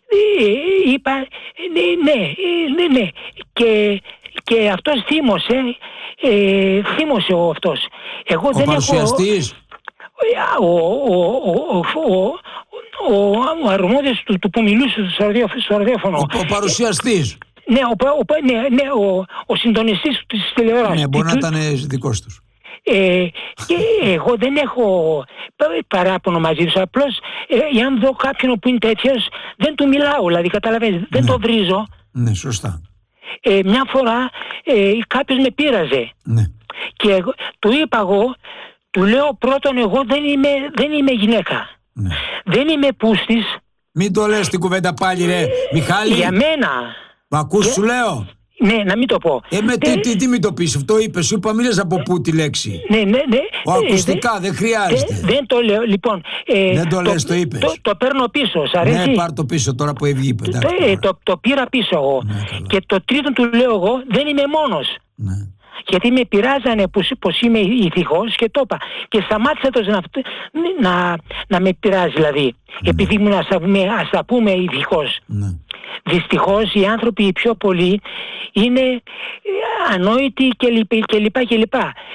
είπα, ναι, ναι, ναι, ναι. Και, και αυτός θύμωσε, ε, θύμωσε ο αυτός. Εγώ ο δεν παρουσιαστής. Έχω... Ο, ο, ο, ο, ο, ο, ο αρμόδιος του, του που μιλούσε στο ραδιόφωνο. Ο, ο παρουσιαστής. Ναι, ο, ο, ναι, ναι, ο, ο συντονιστής της τηλεόρασης. Ναι, μπορεί να ήταν δικός τους. Ε, και εγώ δεν έχω παράπονο μαζί τους. Απλώς, ε, αν δω κάποιον που είναι τέτοιος, δεν του μιλάω, δηλαδή, καταλαβαίνεις, δεν ναι. το βρίζω. Ναι, σωστά. Ε, μια φορά ε, κάποιος με πείραζε. Ναι. Και εγώ, του είπα εγώ, του λέω πρώτον, εγώ δεν είμαι, δεν είμαι γυναίκα. Ναι. Δεν είμαι πούστης. Μην το λες την κουβέντα πάλι, ρε Μιχάλη. Για μένα. Μ' ακούς, και... σου λέω. Ναι, να μην το πω. Ε, με, δεν... τι, τι, τι μην το πεις, αυτό είπες, σου είπα, μη λες από πού τη λέξη. Ναι, ναι, ναι. Ο ακουστικά, ε, δεν χρειάζεται. Δεν, δεν το λέω, λοιπόν. Ε, δεν το, το λες, το είπες. Το, το παίρνω πίσω, σ' αρέσει. Ναι, πάρ' το πίσω τώρα που έβγει. Το, ε, το, το πήρα πίσω εγώ. Ναι, και το τρίτο του λέω εγώ, δεν είμαι μόνος. Ναι. Γιατί με πειράζανε πως είμαι ηθικός και το είπα. Και σταμάτησα το να, να, να με πειράζει δηλαδή. Ναι. Επειδή ήμουν ας τα πούμε, ας τα πούμε ηθικός. Ναι. Δυστυχώς οι άνθρωποι οι πιο πολλοί είναι ανόητοι κλπ. κλπ.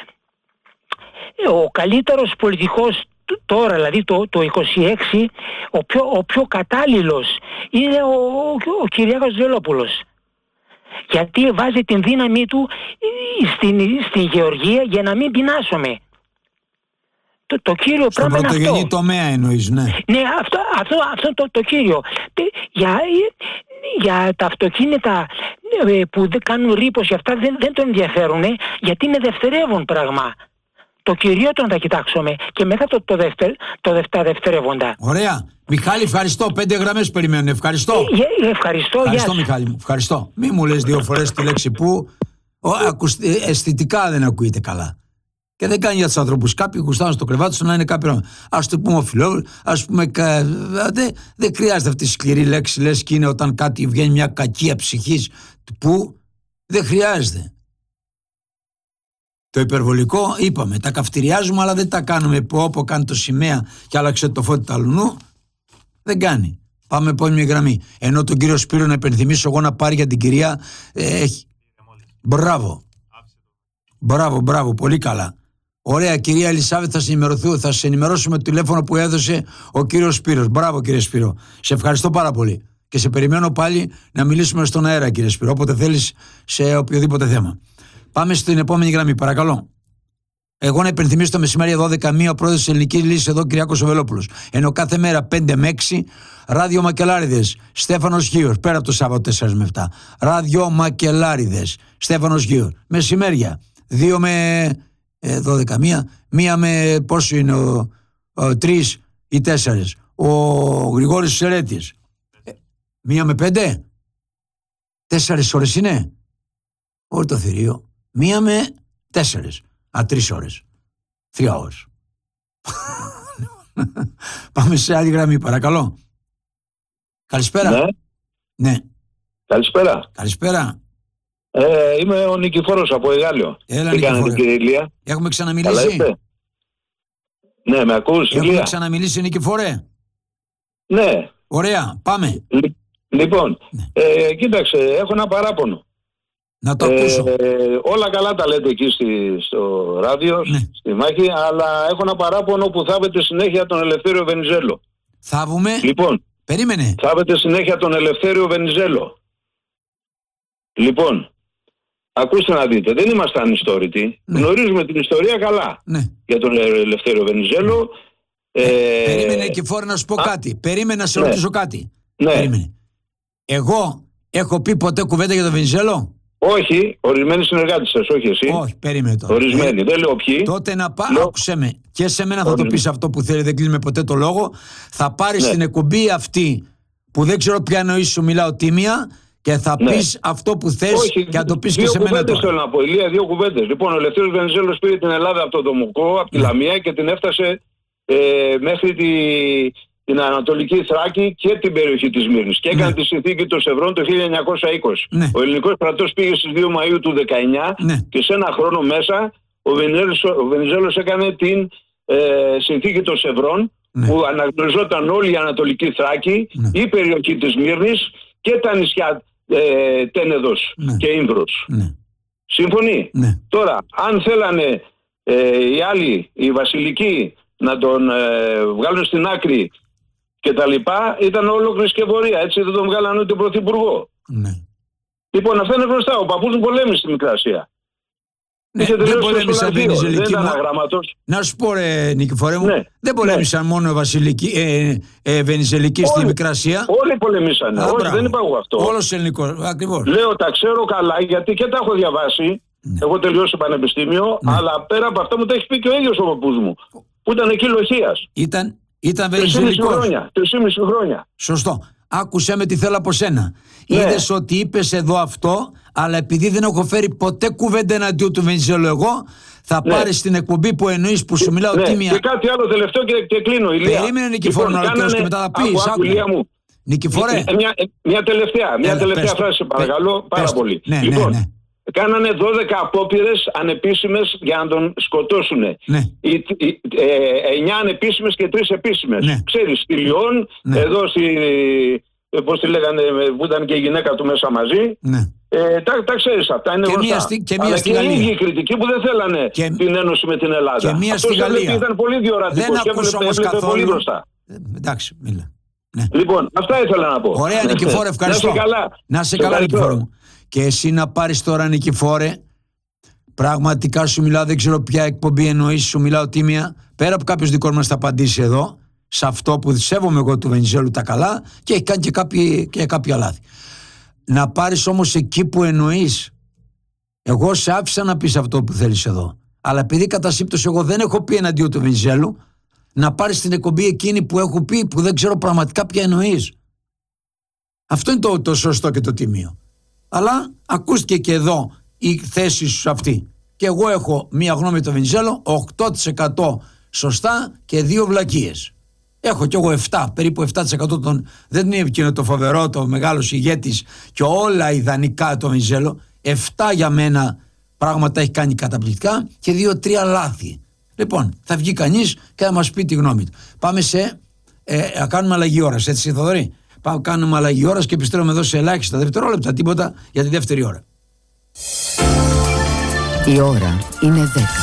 Ο καλύτερος πολιτικός τώρα, δηλαδή το, το είκοσι έξι, ο πιο, ο πιο κατάλληλος είναι ο, ο, ο Κυριάκος Βελόπουλος. Γιατί βάζει την δύναμή του στην, στην γεωργία για να μην πεινάσουμε. Το, το κύριο στον πράγμα είναι αυτό. Στον πρωτογενή τομέα εννοείς, ναι. Ναι, αυτό, αυτό, αυτό το, το κύριο. Για, για τα αυτοκίνητα που δεν κάνουν ρήπος και αυτά δεν, δεν τον ενδιαφέρουν, γιατί είναι δευτερεύον πράγμα. Το κυριότερο να τα κοιτάξουμε και μετά το, το, δευτερ, το δευτερ, δευτερεύοντα. Ωραία. Μιχάλη, ευχαριστώ. Πέντε γραμμές περιμένουν. Ευχαριστώ. Ε, ευχαριστώ. Ευχαριστώ, γεια. Μιχάλη μου. Ευχαριστώ. Μη μου λες δύο φορές τη λέξη που ο, ακουσ, αισθητικά δεν ακούγεται καλά. Και δεν κάνει για τους ανθρώπους. Κάποιοι γουστάνε στο κρεβάτι του να είναι κάποιο. Ας το πούμε φιλό, ας πούμε. Δεν δε χρειάζεται αυτή η σκληρή λέξη, λες και είναι όταν κάτι βγαίνει μια κακία ψυχής που δεν χρειάζεται. Το υπερβολικό, είπαμε, τα καυτηριάζουμε, αλλά δεν τα κάνουμε που όπου κάνει το σημαία και άλλαξε το φώτι τα λουνού. Δεν κάνει. Πάμε επόμενη γραμμή. Ενώ τον κύριο Σπύρο να υπενθυμίσω εγώ να πάρει για την κυρία. Ε, έχει. Μπράβο. Μπράβο, μπράβο, πολύ καλά. Ωραία, κυρία Ελισάβετ, θα, θα σε ενημερώσουμε το τηλέφωνο που έδωσε ο κύριος Σπύρος. Μπράβο, κύριε Σπύρο. Σε ευχαριστώ πάρα πολύ. Και σε περιμένω πάλι να μιλήσουμε στον αέρα, κύριε Σπύρο, όποτε θέλεις σε οποιοδήποτε θέμα. Πάμε στην επόμενη γραμμή, παρακαλώ. Εγώ να υπενθυμίσω το μεσημέρι δώδεκα με μία ο πρόεδρος της Ελληνικής Λύσης εδώ, Κυριάκος Βελόπουλος. Ενώ κάθε μέρα πέντε με έξι ράδιο Μακελάριδες, Στέφανος Γίος, πέρα από το Σάββατο τέσσερα με επτά. Ράδιο Μακελάριδες, Στέφανος Γίος. Μεσημέρια δύο με δώδεκα, μία, μία με πόσο είναι ο, ο, τρεις ή τέσσερις. Ο Γρηγόρης Σερέτης. Ε, μία με πέντε. Τέσσερις ώρες είναι. Όχι το θηρίο. Μία με τέσσερις. Α, τρεις ώρες. Τρία ώρες. Πάμε σε άλλη γραμμή, παρακαλώ. Καλησπέρα. Ναι. Ναι. Καλησπέρα. Καλησπέρα. Ε, είμαι ο Νικηφόρος από Εγάλιο. Έλα, τι κάνετε, κύριε Ηλία? Έχουμε ξαναμιλήσει. Ναι, με ακούς, Έχουμε Ηλία? ξαναμιλήσει, Νικηφόρε. Ναι. Ωραία, πάμε. Λ, λοιπόν, ναι. ε, κοίταξε, έχω ένα παράπονο. Να το ακούσω. Ε, όλα καλά τα λέτε εκεί στη, στο ράδιο, ναι. στη μάχη, αλλά έχω ένα παράπονο που θάβετε συνέχεια τον Ελευθέριο Βενιζέλο. Θάβουμε. Λοιπόν, περίμενε. Θάβετε συνέχεια τον Ελευθέριο Βενιζέλο. Λοιπόν, ακούστε να δείτε, δεν είμαστε ανιστόρητοι. Ναι. Γνωρίζουμε την ιστορία καλά. Ναι. Για τον Ελευθέριο Βενιζέλο. Ε, ε, περίμενε και φόρε να σου πω α, κάτι. Περίμενε να σε ναι. ρωτήσω κάτι. Ναι. Περίμενε. Εγώ έχω πει ποτέ κουβέντα για τον Βενιζέλο? Όχι, ορισμένοι συνεργάτες σας, όχι εσύ. Όχι, περίμενε τώρα. Ορισμένοι, ε, δεν λέω ποιοι. Τότε να πάω, λέω... άκουσε με. Και σε μένα θα Ορισμένοι. Το πεις αυτό που θέλει, δεν κλείνουμε ποτέ το λόγο. Θα πάρεις ναι. την εκπομπή αυτή που δεν ξέρω ποια εννοείς, σου μιλάω τίμια, και θα ναι. πεις αυτό που θες. Όχι, και θα το πεις και σε μένα τώρα. Δύο κουβέντες θέλω να πω, Ηλία, δύο κουβέντες. Λοιπόν, ο Ελευθέριος Βενιζέλος πήρε την Ελλάδα από το Δομοκό, από τη ναι. Λαμία και την έφτασε ε, μέχρι τη... την Ανατολική Θράκη και την περιοχή της Μύρνης και έκανε ναι. τη συνθήκη των Σευρών το χίλια εννιακόσια είκοσι. Ναι. Ο ελληνικός στρατός πήγε στις δύο Μαΐου του δεκαεννιά ναι. και σε ένα χρόνο μέσα ο Βενιζέλος, ο Βενιζέλος έκανε την ε, συνθήκη των Σευρών ναι. που αναγνωριζόταν όλη η Ανατολική Θράκη, ναι. η περιοχή της Μύρνης και τα νησιά ε, Τένεδος ναι. και Ήμβρος. Ναι. Σύμφωνοι? Ναι. Τώρα, αν θέλανε ε, οι άλλοι, οι βασιλικοί, να τον ε, βγάλουν στην άκρη και τα λοιπά, ήταν ολόκληρη σκευωρία. Έτσι δεν τον βγάλανε ούτε πρωθυπουργό. Ναι. Λοιπόν, αυτά είναι μπροστά. Ο παππούς μου πολέμησε στη Μικρά Ασία. Ναι, δεν πολέμησαν Βενιζελικοί μόνο. Να σου πω, ρε Νικηφόρε μου, ναι. δεν πολέμησαν ναι. μόνο ε, ε, Βενιζελικοί στη Μικρά Ασία. Όλοι πολεμήσανε. Α, όχι, δεν είπα εγώ αυτό. Όλος ελληνικός, ακριβώς. Λέω, τα ξέρω καλά, γιατί και τα έχω διαβάσει. Ναι. Εγώ τελειώσω πανεπιστήμιο, ναι. αλλά πέρα από αυτά μου τα έχει πει και ο ίδιος ο παππούς μου. Που ήταν εκεί Λοχίας. Ήταν, ήταν Βενιζελικός. Τρεις χρόνια. Σωστό. Άκουσε με τι θέλω από σένα. Ναι. Είδες ότι είπες εδώ αυτό, αλλά επειδή δεν έχω φέρει ποτέ κουβέντα εναντίον του Βενιζέλου εγώ, θα ναι. πάρεις την εκπομπή που εννοείς, που σου μιλάω ναι. τίμια. Και κάτι άλλο τελευταίο και, και κλείνω, Ηλία. Περίμενε, Νικηφόρο, λοιπόν, να ρωτήσω και μετά θα πεις. Άκου, Ηλία μου. Νικηφόρε. Μια, μια τελευταία, μια Έλα, τελευταία φράση, σε παρακαλώ, πες, πάρα πες. πολύ. Ναι, λοιπόν, ναι, ναι. Κάνανε δώδεκα απόπειρες ανεπίσημες για να τον σκοτώσουν. Ναι. εννιά ανεπίσημες και τρεις επίσημες. Ναι. Ξέρεις, στη Λιόν, ναι. εδώ στη, πώς τη λέγανε, που ήταν και η γυναίκα του μέσα μαζί. Ναι. Ε, τα, τα ξέρεις αυτά, είναι και γνωστά. Μία στη, και μία Αλλά στη και Γαλλία. οι ίδιοι κριτικοί που δεν θέλανε και... την ένωση με την Ελλάδα. Και μία στη Γαλλία. Ήταν πολύ διορατικός και έβλεπε πολύ μπροστά. Ε, εντάξει, μίλα. Ναι. Λοιπόν, αυτά ήθελα να πω. Ωραία, Νικηφόρε, ευχαριστώ. Να σε καλά. Να σε καλά, Νικηφόρε μου. Και εσύ να πάρεις τώρα, Νικηφόρε, πραγματικά σου μιλάω, δεν ξέρω ποια εκπομπή εννοείς, σου μιλάω τίμια, πέρα από κάποιος δικός μας θα απαντήσει εδώ, σε αυτό που σέβομαι εγώ του Βενιζέλου τα καλά και έχει κάνει και κάποια, και κάποια λάθη. Να πάρεις όμως εκεί που εννοείς. Εγώ σε άφησα να πεις αυτό που θέλεις εδώ. Αλλά επειδή κατά σύμπτωση εγώ δεν έχω πει εναντίον του Βενιζέλου, να πάρεις την εκπομπή εκείνη που έχω πει, που δεν ξέρω πραγματικά ποια εννοείς. Αυτό είναι το, το σωστό και το τίμιο. Αλλά ακούστηκε και εδώ η θέση σου αυτή. Και εγώ έχω μία γνώμη με τον Βενιζέλο, οκτώ τοις εκατό σωστά και δύο βλακίες. Έχω κι εγώ επτά, περίπου επτά τοις εκατό των. Δεν είναι εκείνο το φοβερό, το μεγάλος ηγέτης και όλα ιδανικά το Βενιζέλο. επτά για μένα πράγματα έχει κάνει καταπληκτικά και δύο τρία λάθη. Λοιπόν, θα βγει κανείς και θα μας πει τη γνώμη του. Πάμε σε. Ε, να κάνουμε αλλαγή ώρας, έτσι, Θοδωρή. Πάμε, κάνουμε αλλαγή ώρας και επιστρέφουμε εδώ σε ελάχιστα δευτερόλεπτα, τίποτα για τη δεύτερη ώρα. Η ώρα είναι δέκα.